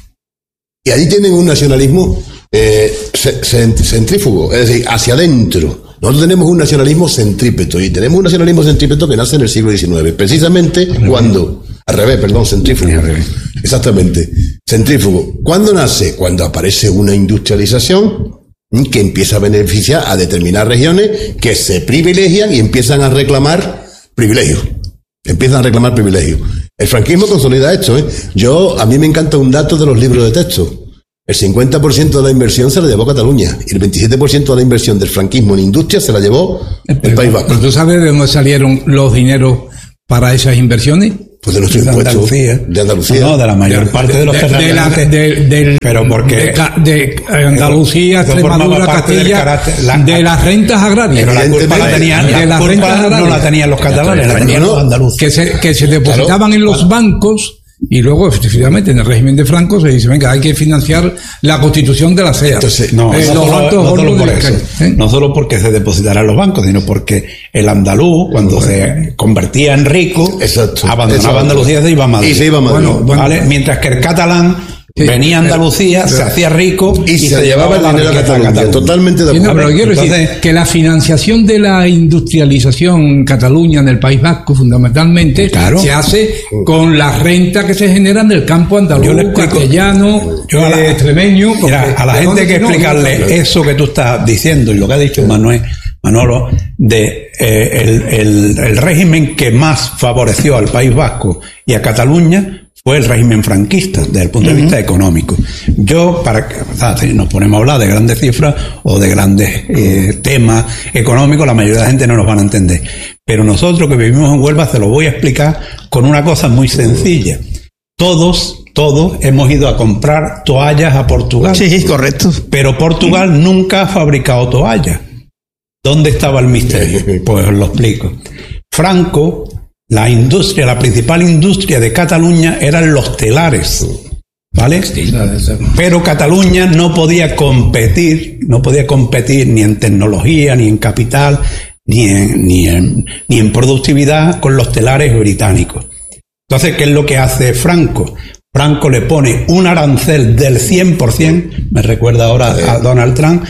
Y allí tienen un nacionalismo eh, ce- cent- centrífugo, es decir, hacia adentro. Nosotros tenemos un nacionalismo centrípeto y tenemos un nacionalismo centrípeto que nace en el siglo diecinueve, precisamente cuando, al revés, perdón, centrífugo. Exactamente, centrífugo. ¿Cuándo nace? Cuando aparece una industrialización que empieza a beneficiar a determinadas regiones que se privilegian y empiezan a reclamar privilegios. Empiezan a reclamar privilegios. El franquismo consolida esto, ¿eh? Yo, a mí me encanta un dato de los libros de texto. El cincuenta por ciento de la inversión se la llevó Cataluña y el veintisiete por ciento de la inversión del franquismo en industria se la llevó el País Vasco. Pero tú sabes de dónde salieron los dineros para esas inversiones. Pues de nuestro De impuesto. Andalucía. De Andalucía. No, de la mayor parte de los de, de, la- terratenientes. de- del- Pero porque- de, ca- de Andalucía, Eso formaba Extremadura, parte del Castilla, carácter- la- de las rentas agrarias. Pero la culpa la Evidentemente, tenían, de la las rentas culpa no agrarias. la tenían los catalanes, la tenían No, los no. andaluces. que se, que se depositaban en los bancos y luego, efectivamente, en el régimen de Franco se dice, venga, hay que financiar la constitución de la C E A. Entonces, No, Eh, no, los solo, altos no solo hornos por de eso, Cádiz, ¿eh? no solo porque se depositara en los bancos, sino porque el andaluz, cuando se convertía en rico, Exacto. abandonaba Exacto. Andalucía y se iba a Madrid. Y se iba a Madrid. Bueno, bueno. ¿Vale? Mientras que el catalán Sí, venía a pero- Andalucía, pero- se hacía rico Y, se, llevaba el la dinero a riqueza Cataluña. Totalmente de Sí, no, acuerdo. pero quiero Entonces- decir que la financiación de la industrialización en Cataluña, en el País Vasco, fundamentalmente, Claro. se hace con la renta que se generan del campo andaluz, Yo le explico- castellano, yo a la- eh, extremeño. Mira, porque- a la ¿de gente dónde hay que no? explicarle No, eso que tú estás diciendo y lo que ha dicho Manuel, Manolo, de eh, el, el- el régimen que más favoreció al País Vasco y a Cataluña fue el régimen franquista desde el punto de vista económico. Yo, para que o sea, si nos ponemos a hablar de grandes cifras o de grandes eh, temas económicos, la mayoría de la gente no nos van a entender. Pero nosotros que vivimos en Huelva se lo voy a explicar con una cosa muy sencilla. todos, todos hemos ido a comprar toallas a Portugal. Sí, correcto. Pero Portugal mm. nunca ha fabricado toallas. ¿Dónde estaba el misterio? Pues os lo explico. Franco, la industria, la principal industria de Cataluña eran los telares, ¿vale? Pero Cataluña no podía competir, no podía competir ni en tecnología, ni en capital, ni en, ni en, ni en productividad con los telares británicos. Entonces, ¿qué es lo que hace Franco? Franco le pone un arancel del cien por ciento, me recuerda ahora a Donald Trump,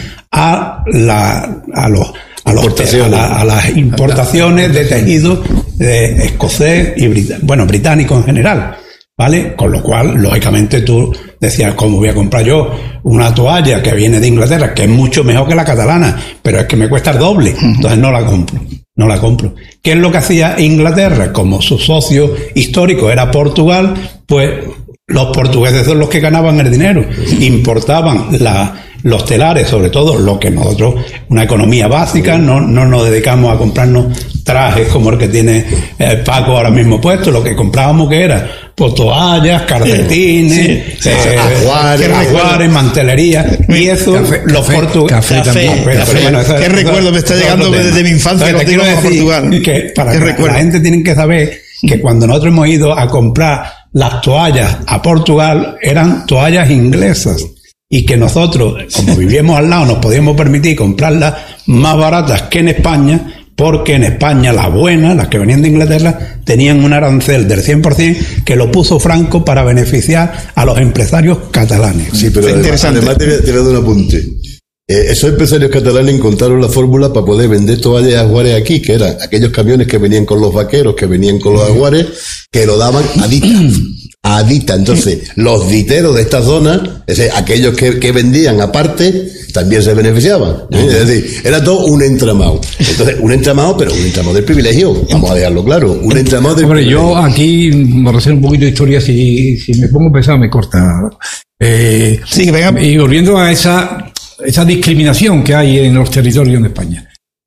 a la a los a, los, a, la, a las importaciones de tejido de escocés y brit- bueno británico en general, ¿vale? Con lo cual, lógicamente, tú decías, ¿cómo voy a comprar yo una toalla que viene de Inglaterra, que es mucho mejor que la catalana, pero es que me cuesta el doble? Entonces no la compro, no la compro. ¿Qué es lo que hacía Inglaterra? Como su socio histórico era Portugal, pues los portugueses son los que ganaban el dinero, importaban la los telares, sobre todo lo que nosotros, una economía básica, no, no nos dedicamos a comprarnos trajes como el que tiene eh, Paco ahora mismo puesto. Lo que comprábamos, que era pues toallas, calcetines, sí, sí, eh, ajuares, ajuares, mantelería, y eso café, los portugueses. Café, café, café, café. Bueno, eso, ¿Qué eso, recuerdo me está llegando desde mi infancia? Entonces, te quiero decir Portugal. Que para que la gente tiene que saber que cuando nosotros hemos ido a comprar las toallas a Portugal, eran toallas inglesas. Y que nosotros, como vivíamos al lado, nos podíamos permitir comprarlas más baratas que en España, porque en España las buenas, las que venían de Inglaterra, tenían un arancel del cien por ciento que lo puso Franco para beneficiar a los empresarios catalanes. Sí, pero además, además te, voy a, te voy a dar un apunte. Eh, esos empresarios catalanes encontraron la fórmula para poder vender toallas y ajuares aquí, que eran aquellos camiones que venían con los vaqueros, que venían con los ajuares, que lo daban a Dita. A Dita. Entonces, los diteros de esta zona, es decir, aquellos que, que vendían aparte, también se beneficiaban. ¿eh? Es decir, era todo un entramado. Entonces, un entramado, pero un entramado del privilegio. Vamos a dejarlo claro. Un entramado del Hombre, privilegio. yo aquí, para hacer un poquito de historia, si, si me pongo pesado, me corta. Eh, sí, venga. Y volviendo a esa, esa discriminación que hay en los territorios de España.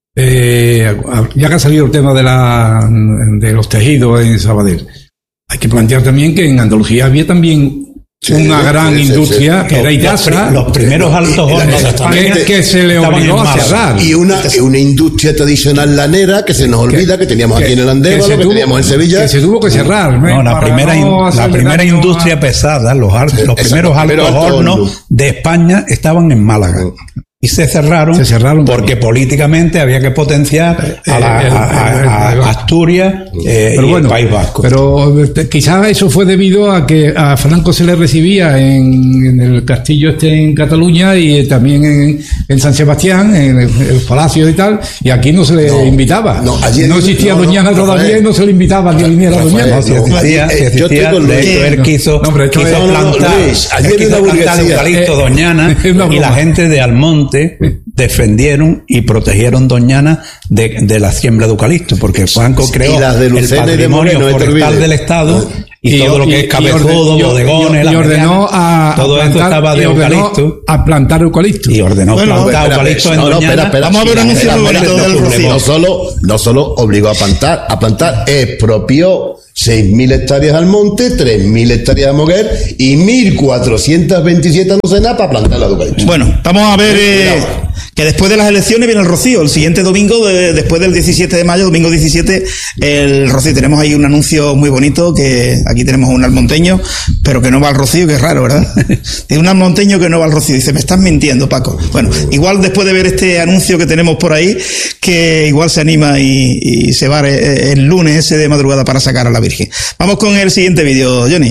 Eh, ya que ha salido el tema de, la, de los tejidos en Sabadell, hay que plantear también que en Andalucía había también sí, una sí, gran sí, industria sí, sí. que era Itasa, los primeros altos hornos de España que, que se le obligó a cerrar, y una, una industria tradicional lanera que se nos olvida que, que teníamos que, aquí en el Andévalo, que, que tuvo, teníamos en Sevilla, que se tuvo que cerrar. No, la primera, no la primera industria a... pesada, los, los primeros altos hornos horno. de España estaban en Málaga. Y se cerraron, se cerraron porque también. políticamente había que potenciar a, la, a, a, a Asturias eh, pero y bueno, el País Vasco. Pero quizás eso fue debido a que a Franco se le recibía en, en el castillo este en Cataluña y también en, en San Sebastián, en el, el palacio y tal, y aquí no se le no, invitaba. No, allí no existía no, Doñana no, todavía Rafael, y no se le invitaba a que viniera Doñana. No, si existía, si existía, de hecho él quiso, no, quiso no, plantar, no, Luis, él quiso plantar eucalipto eh, Doñana y la gente de Almonte defendieron y protegieron Doñana de, de la siembra de eucalipto, porque Franco creó el patrimonio forestal del Estado y, y todo lo que es cabezudo, bodegones, y ordenó a, todo a esto estaba de eucalipto, a plantar eucalipto y ordenó bueno, plantar espera, eucalipto en no, Doñana. No, espera, espera, vamos a ver un anuncio bonito del Rocío. No solo, no solo obligó a plantar, a plantar, expropió seis mil hectáreas al monte, tres mil hectáreas a Moguer y mil cuatrocientas veintisiete a Lucena para plantar la eucalipto. Bueno, vamos a ver eh, que después de las elecciones viene el Rocío. El siguiente domingo, de, después del diecisiete de mayo, domingo diecisiete, el Rocío. Tenemos ahí un anuncio muy bonito, que aquí tenemos un almonteño, pero que no va al Rocío, que es raro, ¿verdad? Tiene un almonteño que no va al Rocío. Dice, me estás mintiendo, Paco. Bueno, igual después de ver este anuncio que tenemos por ahí, que igual se anima y, y se va el lunes ese de madrugada para sacar a la Virgen. Vamos con el siguiente vídeo, Johnny.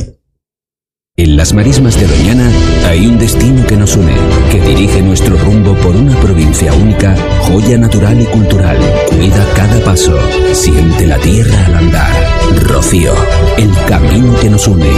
En las marismas de Doñana hay un destino que nos une, que dirige nuestro rumbo por una provincia única, joya natural y cultural. Cuida cada paso, siente la tierra al andar. Rocío, el camino que nos une.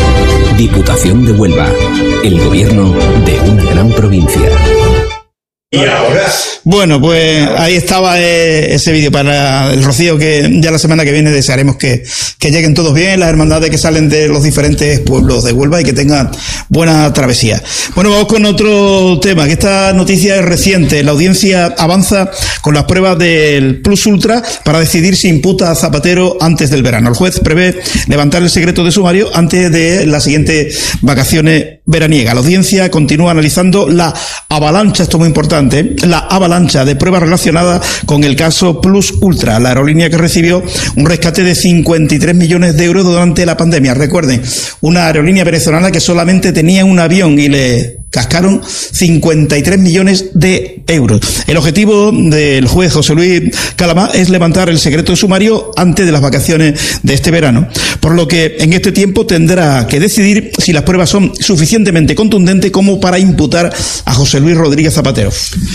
Diputación de Huelva, el gobierno de una gran provincia. Y ahora. Bueno, pues ahí estaba eh, ese vídeo para el Rocío, que ya la semana que viene desearemos que, que lleguen todos bien, las hermandades que salen de los diferentes pueblos de Huelva y que tengan buena travesía. Bueno, vamos con otro tema, que esta noticia es reciente. La audiencia avanza con las pruebas del Plus Ultra para decidir si imputa a Zapatero antes del verano. El juez prevé levantar el secreto de sumario antes de las siguientes vacaciones veraniega. La audiencia continúa analizando la avalancha, esto es muy importante, ¿eh? la avalancha de pruebas relacionadas con el caso Plus Ultra, la aerolínea que recibió un rescate de cincuenta y tres millones de euros durante la pandemia. Recuerden, una aerolínea venezolana que solamente tenía un avión y le cascaron cincuenta y tres millones de euros. El objetivo del juez José Luis Calamá es levantar el secreto de sumario antes de las vacaciones de este verano, por lo que en este tiempo tendrá que decidir si las pruebas son suficientemente contundentes como para imputar a José Luis Rodríguez Zapatero.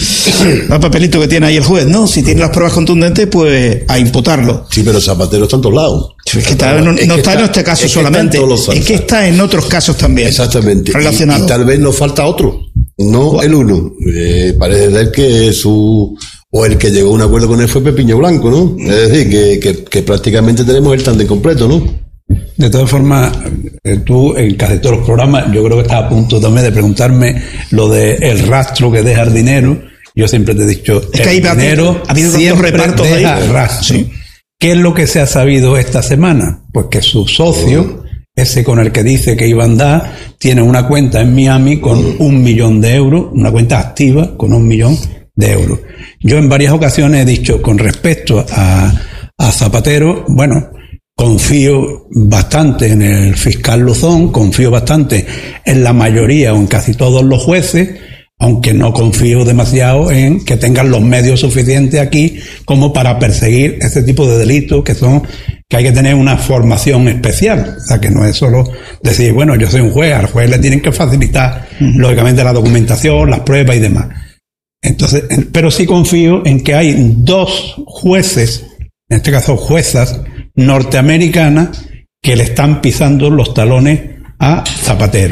El papelito que tiene ahí el juez, ¿no? Si tiene las pruebas contundentes, pues a imputarlo. Sí, pero Zapatero está en todos lados. Es que está, no, es no que está, está en este caso es solamente, que es que está en otros casos también. Exactamente. Relacionado. Y, y tal vez nos falta otro, no ¿cuál? El uno. Eh, parece ser que su... o el que llegó a un acuerdo con él fue Pepiño Blanco, ¿no? Es decir, que, que, que prácticamente tenemos el tándem completo, ¿no? De todas formas, tú en casi todos los programas, yo creo que estás a punto también de preguntarme lo de el rastro que deja el dinero. Yo siempre te he dicho, es que el dinero ha habido siempre repartos deja ahí. rastro. Sí. ¿Qué es lo que se ha sabido esta semana? Pues que su socio, ese con el que dice que iba a andar, tiene una cuenta en Miami con un millón de euros, una cuenta activa con un millón de euros. Yo en varias ocasiones he dicho, con respecto a, a Zapatero, bueno, confío bastante en el fiscal Luzón, confío bastante en la mayoría o en casi todos los jueces, aunque no confío demasiado en que tengan los medios suficientes aquí como para perseguir ese tipo de delitos que son, que hay que tener una formación especial. O sea, que no es solo decir, bueno, yo soy un juez, al juez le tienen que facilitar, uh-huh. lógicamente, la documentación, las pruebas y demás. Entonces, pero sí confío en que hay dos jueces, en este caso juezas norteamericanas, que le están pisando los talones a Zapatero.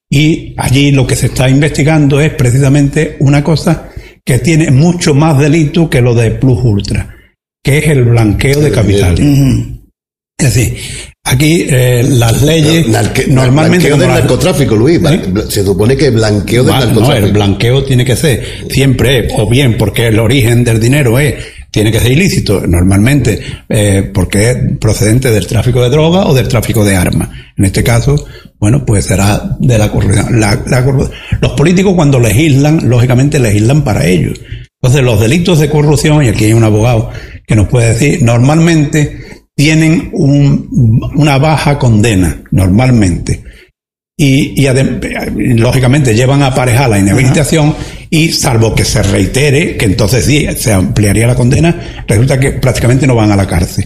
Y allí lo que se está investigando es precisamente una cosa que tiene mucho más delito que lo de Plus Ultra, que es el blanqueo de capitales. Uh-huh. Es decir, aquí eh, las leyes no, narque, normalmente... Blanqueo del la, narcotráfico, Luis. ¿Eh? Se supone que blanqueo del Va, narcotráfico. No, el blanqueo tiene que ser siempre, o bien porque el origen del dinero es... tiene que ser ilícito, normalmente, eh, porque es procedente del tráfico de droga o del tráfico de armas. En este caso, bueno, pues será de la corrupción. La, la, los políticos cuando legislan, lógicamente legislan para ellos. Entonces, los delitos de corrupción, y aquí hay un abogado que nos puede decir, normalmente tienen un, una baja condena, normalmente. Y, y adem, lógicamente llevan aparejada la inhabilitación. Ajá. Y salvo que se reitere, que entonces sí se ampliaría la condena, resulta que prácticamente no van a la cárcel.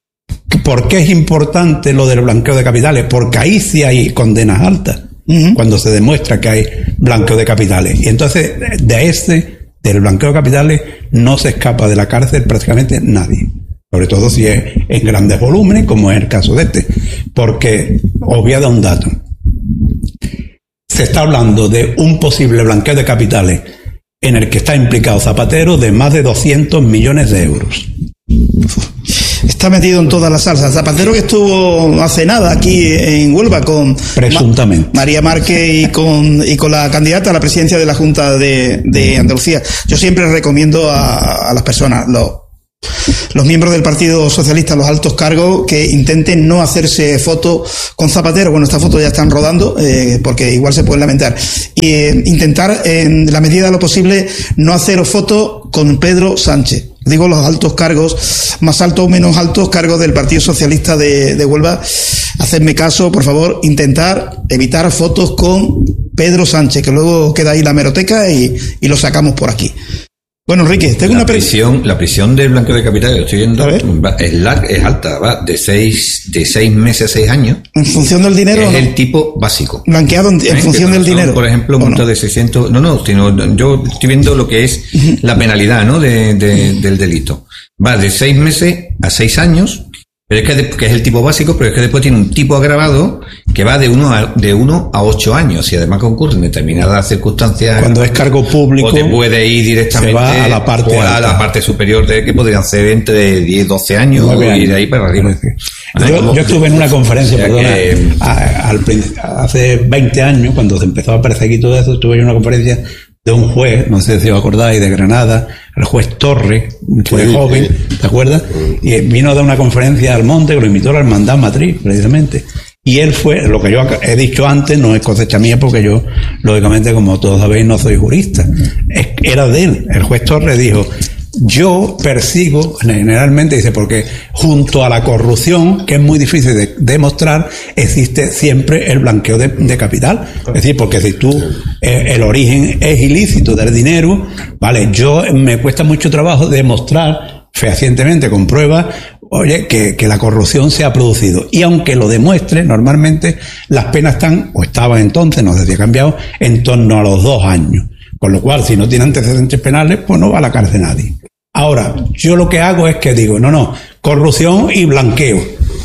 ¿Por qué es importante lo del blanqueo de capitales? Porque ahí sí hay condenas altas, uh-huh. cuando se demuestra que hay blanqueo de capitales. Y entonces de ese, del blanqueo de capitales, no se escapa de la cárcel prácticamente nadie. Sobre todo si es en grandes volúmenes, como es el caso de este. Porque os voy a dar un dato. Se está hablando de un posible blanqueo de capitales en el que está implicado Zapatero de más de doscientos millones de euros. Está metido en toda la salsa. Zapatero, que estuvo hace nada aquí en Huelva con presuntamente Ma- María Márquez y con y con la candidata a la presidencia de la Junta de, de Andalucía. Yo siempre recomiendo a, a las personas, los los miembros del Partido Socialista, los altos cargos, que intenten no hacerse fotos con Zapatero. Bueno, estas fotos ya están rodando, eh, porque igual se pueden lamentar. Y eh, intentar, en la medida de lo posible, no hacer fotos con Pedro Sánchez. Digo los altos cargos, más altos o menos altos cargos del Partido Socialista de, de Huelva. Hacedme caso, por favor, intentar evitar fotos con Pedro Sánchez, que luego queda ahí la hemeroteca y, y lo sacamos por aquí. Bueno, Enrique, tengo la una prisión, la prisión del blanqueo de capitales, lo estoy viendo, va, es, larga, es alta, va de seis, de seis meses a seis años. En función del dinero. Es ¿no? el tipo básico. Blanqueado en, en función del dinero. Por ejemplo, multa no? de seiscientos, no, no, sino yo estoy viendo lo que es la penalidad, ¿no? De, de, del delito. Va de seis meses a seis años Pero es que, de, que es el tipo básico, pero es que después tiene un tipo agravado que va de uno a, de uno a ocho años y además concurren determinadas circunstancias. Cuando es cargo público, o te puede ir directamente se va a la parte, o a la parte superior de que podrían ser entre diez, doce años, años y de ahí para arriba. Yo, yo estuve en una conferencia, o sea, perdona, que, a, al, hace veinte años, cuando se empezó a perseguir todo eso, estuve en una conferencia de un juez, no sé si os acordáis, de Granada, el juez Torres, un juez sí, joven, sí. ¿te acuerdas? Y vino a dar una conferencia al Monte, que lo invitó a la Hermandad Matriz, precisamente. Y él fue, lo que yo he dicho antes, no es cosecha mía, porque yo, lógicamente, como todos sabéis, no soy jurista. Es, era de él. El juez Torres dijo, yo persigo, generalmente dice, porque junto a la corrupción, que es muy difícil de demostrar, existe siempre el blanqueo de, de capital. Es decir, porque si tú, eh, el origen es ilícito del dinero, vale, yo me cuesta mucho trabajo demostrar fehacientemente con pruebas, oye, que, que la corrupción se ha producido. Y aunque lo demuestre, normalmente las penas están, o estaban entonces, no sé si ha cambiado, en torno a los dos años. Con lo cual, si no tiene antecedentes penales, pues no va a la cárcel nadie. Ahora, yo lo que hago es que digo, no, no, corrupción y blanqueo.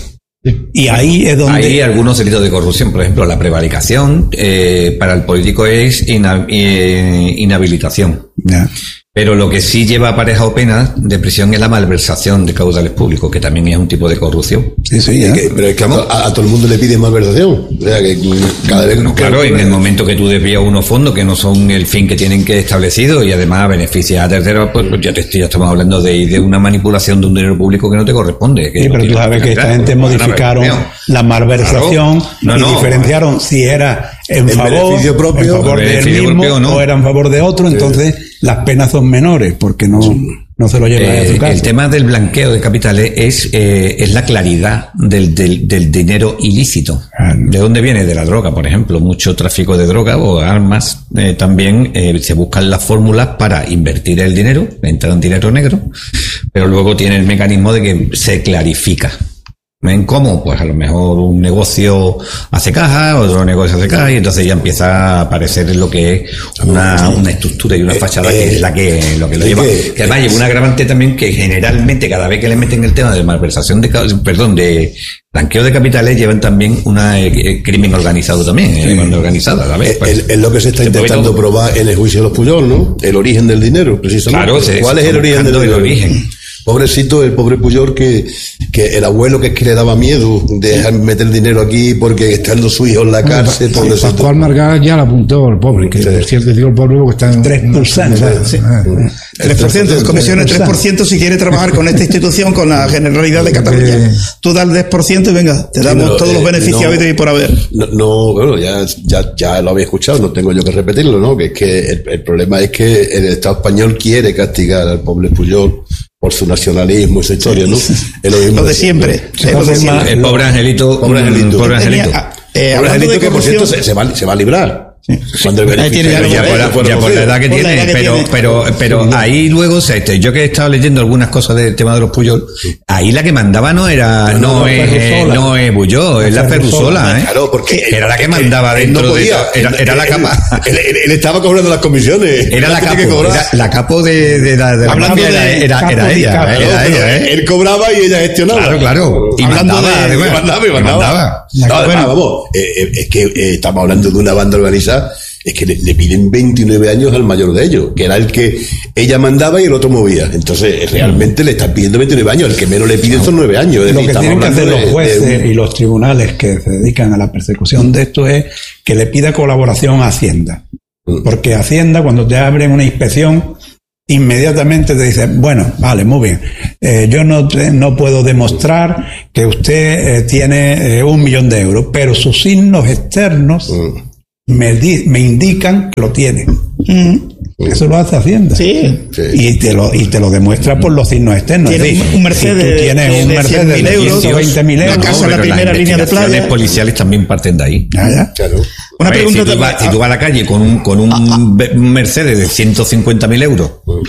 Y ahí es donde... Hay algunos delitos de corrupción, por ejemplo, la prevaricación, eh, para el político es ina, eh, inhabilitación. Ya. Pero lo que sí lleva aparejado pena de prisión es la malversación de caudales públicos, que también es un tipo de corrupción. Sí, sí, es que, pero es que a, a todo el mundo le piden malversación. O sea, que cada vez... No, claro, en el momento que tú desvías unos fondos que no son el fin que tienen que establecido y además beneficias a terceros, pues ya, te, ya estamos hablando de, de una manipulación de un dinero público que no te corresponde. Que sí, no pero tú sabes que esta gente modificaron la malversación, claro. no, y no, diferenciaron no. si era en el favor, beneficio propio, en favor del mismo propio, no. o era en favor de otro, entonces sí. las penas son menores porque no, no se lo lleva eh, a su casa. El tema del blanqueo de capitales es, eh, es la claridad del, del, del dinero ilícito. Ah, no. ¿De dónde viene? De la droga, por ejemplo. Mucho tráfico de droga o armas. Eh, también eh, se buscan las fórmulas para invertir el dinero, entrar en dinero negro, pero luego tiene el mecanismo de que se clarifica. ¿Ven cómo? Pues a lo mejor un negocio hace caja, otro negocio hace caja, y entonces ya empieza a aparecer lo que es una, una estructura y una fachada que es la que lo que lo lleva. Que además lleva un agravante también que generalmente cada vez que le meten el tema de malversación de, perdón, de blanqueo de capitales, llevan también una eh, crimen organizado también, eh, sí. organizada a la vez. Pues, es, es lo que se está se intentando probar en el juicio de los Puyol, ¿no? El origen del dinero, precisamente. Claro, se, ¿cuál es el origen del dinero? El origen. Pobrecito, el pobre Puyol, que, que el abuelo que es que le daba miedo de meter dinero aquí porque estando su hijo en la cárcel. Bueno, Pascual Margall ya lo apuntó el pobre, que sí. por cierto digo el pobre porque está en tres por ciento. Sí. Ah, tres por ciento de comisiones, tres por ciento si quiere trabajar con esta institución, con la Generalidad de Cataluña. Tú das el diez por ciento y venga, te damos sí, no, todos eh, los beneficios no, y por haber. No, no, bueno, ya, ya, ya lo había escuchado, no tengo yo que repetirlo, ¿no? Que es que el, el problema es que el Estado español quiere castigar al pobre Puyol por su nacionalismo y su historia, ¿no? Es lo mismo lo de siempre. Sí, es lo de siempre. El pobre Angelito. Pobre Angelito. Pobre Angelito. Eh, pobre Angelito que, por cierto, se, se, va, se va a librar. Sí. Cuando el ahí tiene ya, ya, por la, ya por la edad que por tiene, edad que pero, tiene. pero, pero, pero ahí luego, este, yo que he estado leyendo algunas cosas del tema de los Puyol, ahí la que mandaba no era, no, no es, eh, no es Puyol, es la Ferrusola, ¿eh? Claro, porque era la que mandaba dentro no podía, de, era, era la capa. Él, él, él estaba cobrando las comisiones. Era la capo, era la capo de, de la, de la mafia, era, era, era ella, claro, era ella, ¿eh? Él cobraba y ella gestionaba. Claro, claro. Y mandaba, y mandaba, y mandaba. No, además, vamos, es que estamos hablando de una banda organizada. Es que le, le piden veintinueve años al mayor de ellos, que era el que ella mandaba y el otro movía. Entonces, realmente le están pidiendo veintinueve años. El que menos le piden son nueve años. Es lo decir, que tienen que hacer de, los jueces de... y los tribunales que se dedican a la persecución de esto es que le pida colaboración a Hacienda. Porque Hacienda, cuando te abren una inspección, inmediatamente te dice, bueno, vale, muy bien, eh, yo no, no puedo demostrar que usted eh, tiene eh, un millón de euros, pero sus signos externos... Mm. Me, di, me indican que lo tiene. Mm. Eso lo hace Hacienda. Sí. sí. Y te lo y te lo demuestra por los signos externos. Tiene es decir, un Mercedes. Si tú tienes de, un de Mercedes de ciento veinte mil euros. La casa, no, la primera línea de playa. Las policiales también parten de ahí. Ah, ya. Claro. Una ver, pregunta si tú, vas, si tú vas a la calle con un, con un Mercedes de ciento cincuenta mil euros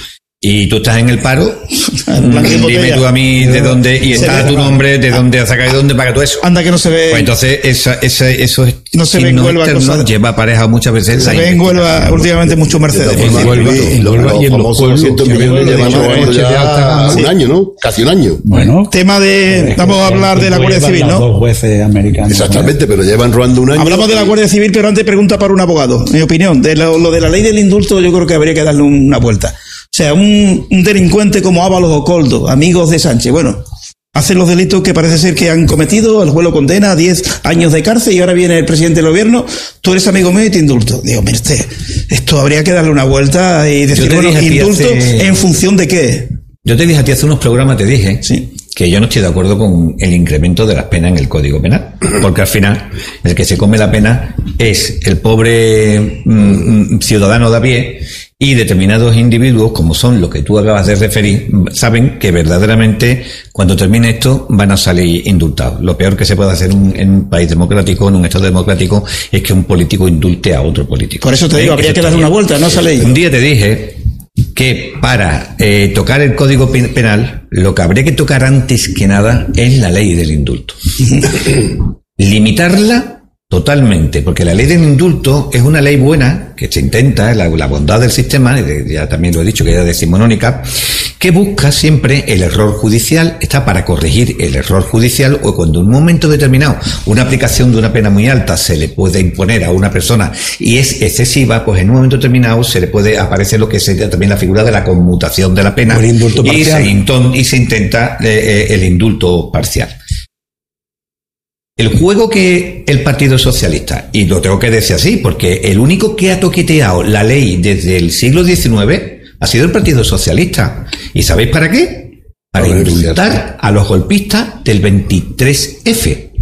y tú estás en el paro, dime tú a mí de dónde, y está tu nombre, de dónde has sacado y de dónde paga todo eso. Anda que no se ve. Pues entonces, esa, esa, eso es. No se ve en Huelva cosas. Lleva aparejado muchas veces. Se ve en Huelva últimamente mucho Mercedes. En Huelva y en los doscientos millones llevan ya un año, ¿no? Casi un año. Bueno. Tema de. Vamos a hablar de la Guardia Civil, ¿no? Dos jueces americanos. Exactamente, pero llevan rodando un año. Hablamos de la Guardia Civil, pero antes pregunta para un abogado. Mi opinión. De lo, lo de la ley del indulto, yo creo que habría que darle una vuelta. O sea, un, un delincuente como Ábalos o Coldo, amigos de Sánchez, bueno, hacen los delitos que parece ser que han cometido, el juez lo condena a diez años de cárcel y ahora viene el presidente del gobierno, tú eres amigo mío y te indulto. Digo, mire usted, esto habría que darle una vuelta y decir, bueno, indulto hace... en función de qué. Yo te dije a ti hace unos programas, te dije sí. que yo no estoy de acuerdo con el incremento de las penas en el Código Penal, porque al final el que se come la pena es el pobre mm, ciudadano de a pie, y determinados individuos, como son los que tú acabas de referir, saben que verdaderamente cuando termine esto van a salir indultados. Lo peor que se puede hacer un, en un país democrático, en un Estado democrático, es que un político indulte a otro político. Por eso te digo, ¿Eh? habría que darle una vuelta, no esa ley. Un día te dije que para eh, tocar el Código Penal, lo que habría que tocar antes que nada es la ley del indulto. Limitarla totalmente, porque la ley del indulto es una ley buena, que se intenta, la, la bondad del sistema, ya también lo he dicho, que era decimonónica, que busca siempre el error judicial, está para corregir el error judicial, o cuando en un momento determinado una aplicación de una pena muy alta se le puede imponer a una persona y es excesiva, pues en un momento determinado se le puede aparecer lo que sería también la figura de la conmutación de la pena, el indulto y, se, parcial. y se intenta eh, el indulto parcial. El juego que el Partido Socialista, y lo tengo que decir así, porque el único que ha toqueteado la ley desde el siglo diecinueve ha sido el Partido Socialista. ¿Y sabéis para qué? Para indultar a los golpistas del veintitrés efe.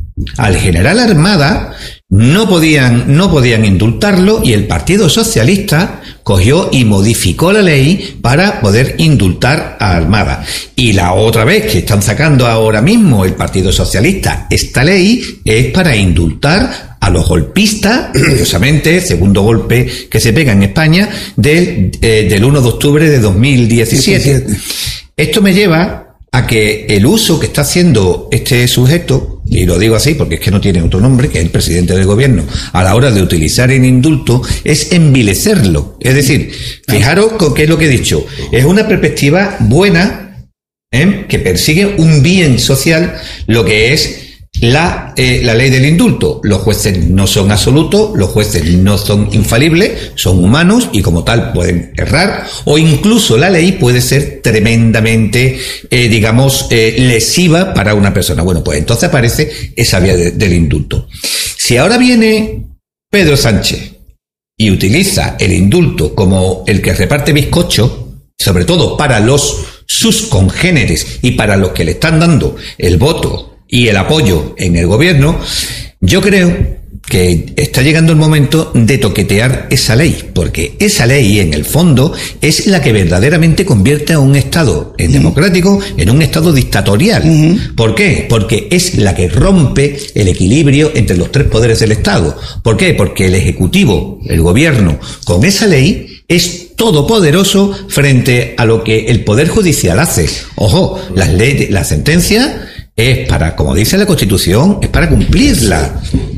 Al general Armada no podían, no podían indultarlo, y el Partido Socialista cogió y modificó la ley para poder indultar a Armada. Y la otra vez que están sacando ahora mismo el Partido Socialista esta ley es para indultar a los golpistas, curiosamente, segundo golpe que se pega en España, del, eh, del uno de octubre de dos mil diecisiete. Esto me lleva a que el uso que está haciendo este sujeto, y lo digo así porque es que no tiene otro nombre, que es el presidente del gobierno, a la hora de utilizar el indulto, es envilecerlo. Es decir, fijaros con qué es lo que he dicho. Es una perspectiva buena, ¿eh? que persigue un bien social, lo que es la, eh, la ley del indulto. Los jueces no son absolutos, los jueces no son infalibles, son humanos y como tal pueden errar, o incluso la ley puede ser tremendamente, eh, digamos, eh, lesiva para una persona. Bueno, pues entonces aparece esa vía de, del indulto. Si ahora viene Pedro Sánchez y utiliza el indulto como el que reparte bizcocho, sobre todo para los sus congéneres y para los que le están dando el voto y el apoyo en el gobierno, yo creo que está llegando el momento de toquetear esa ley, porque esa ley en el fondo es la que verdaderamente convierte a un Estado democrático en un Estado dictatorial. Uh-huh. ¿Por qué? Porque es la que rompe el equilibrio entre los tres poderes del Estado. ¿Por qué? Porque el Ejecutivo, el gobierno, con esa ley es todopoderoso frente a lo que el Poder Judicial hace. Ojo, las leyes, la sentencia es para, como dice la Constitución, es para cumplirla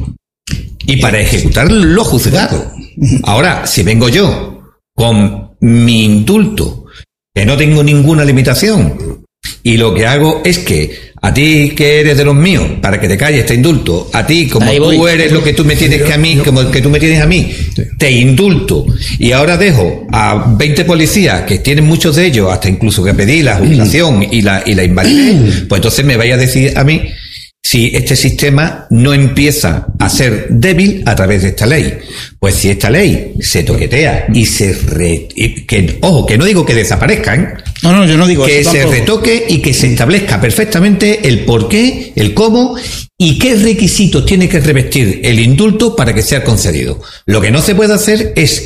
y para ejecutar lo juzgado. Ahora, si vengo yo con mi indulto, que no tengo ninguna limitación, y lo que hago es que a ti que eres de los míos, para que te calles este indulto, a ti como Ahí tú voy. eres lo que tú me tienes que a mí, como que tú me tienes a mí, te indulto, y ahora dejo a veinte policías, que tienen muchos de ellos, hasta incluso que pedí la jubilación y la, y la invalidez, pues entonces me vaya a decir a mí si este sistema no empieza a ser débil a través de esta ley. Pues si esta ley se toquetea y se re, y que, ojo, que no digo que desaparezcan, no, no, yo no digo que eso se tampoco. retoque y que se establezca perfectamente el por qué, el cómo y qué requisitos tiene que revestir el indulto para que sea concedido. Lo que no se puede hacer es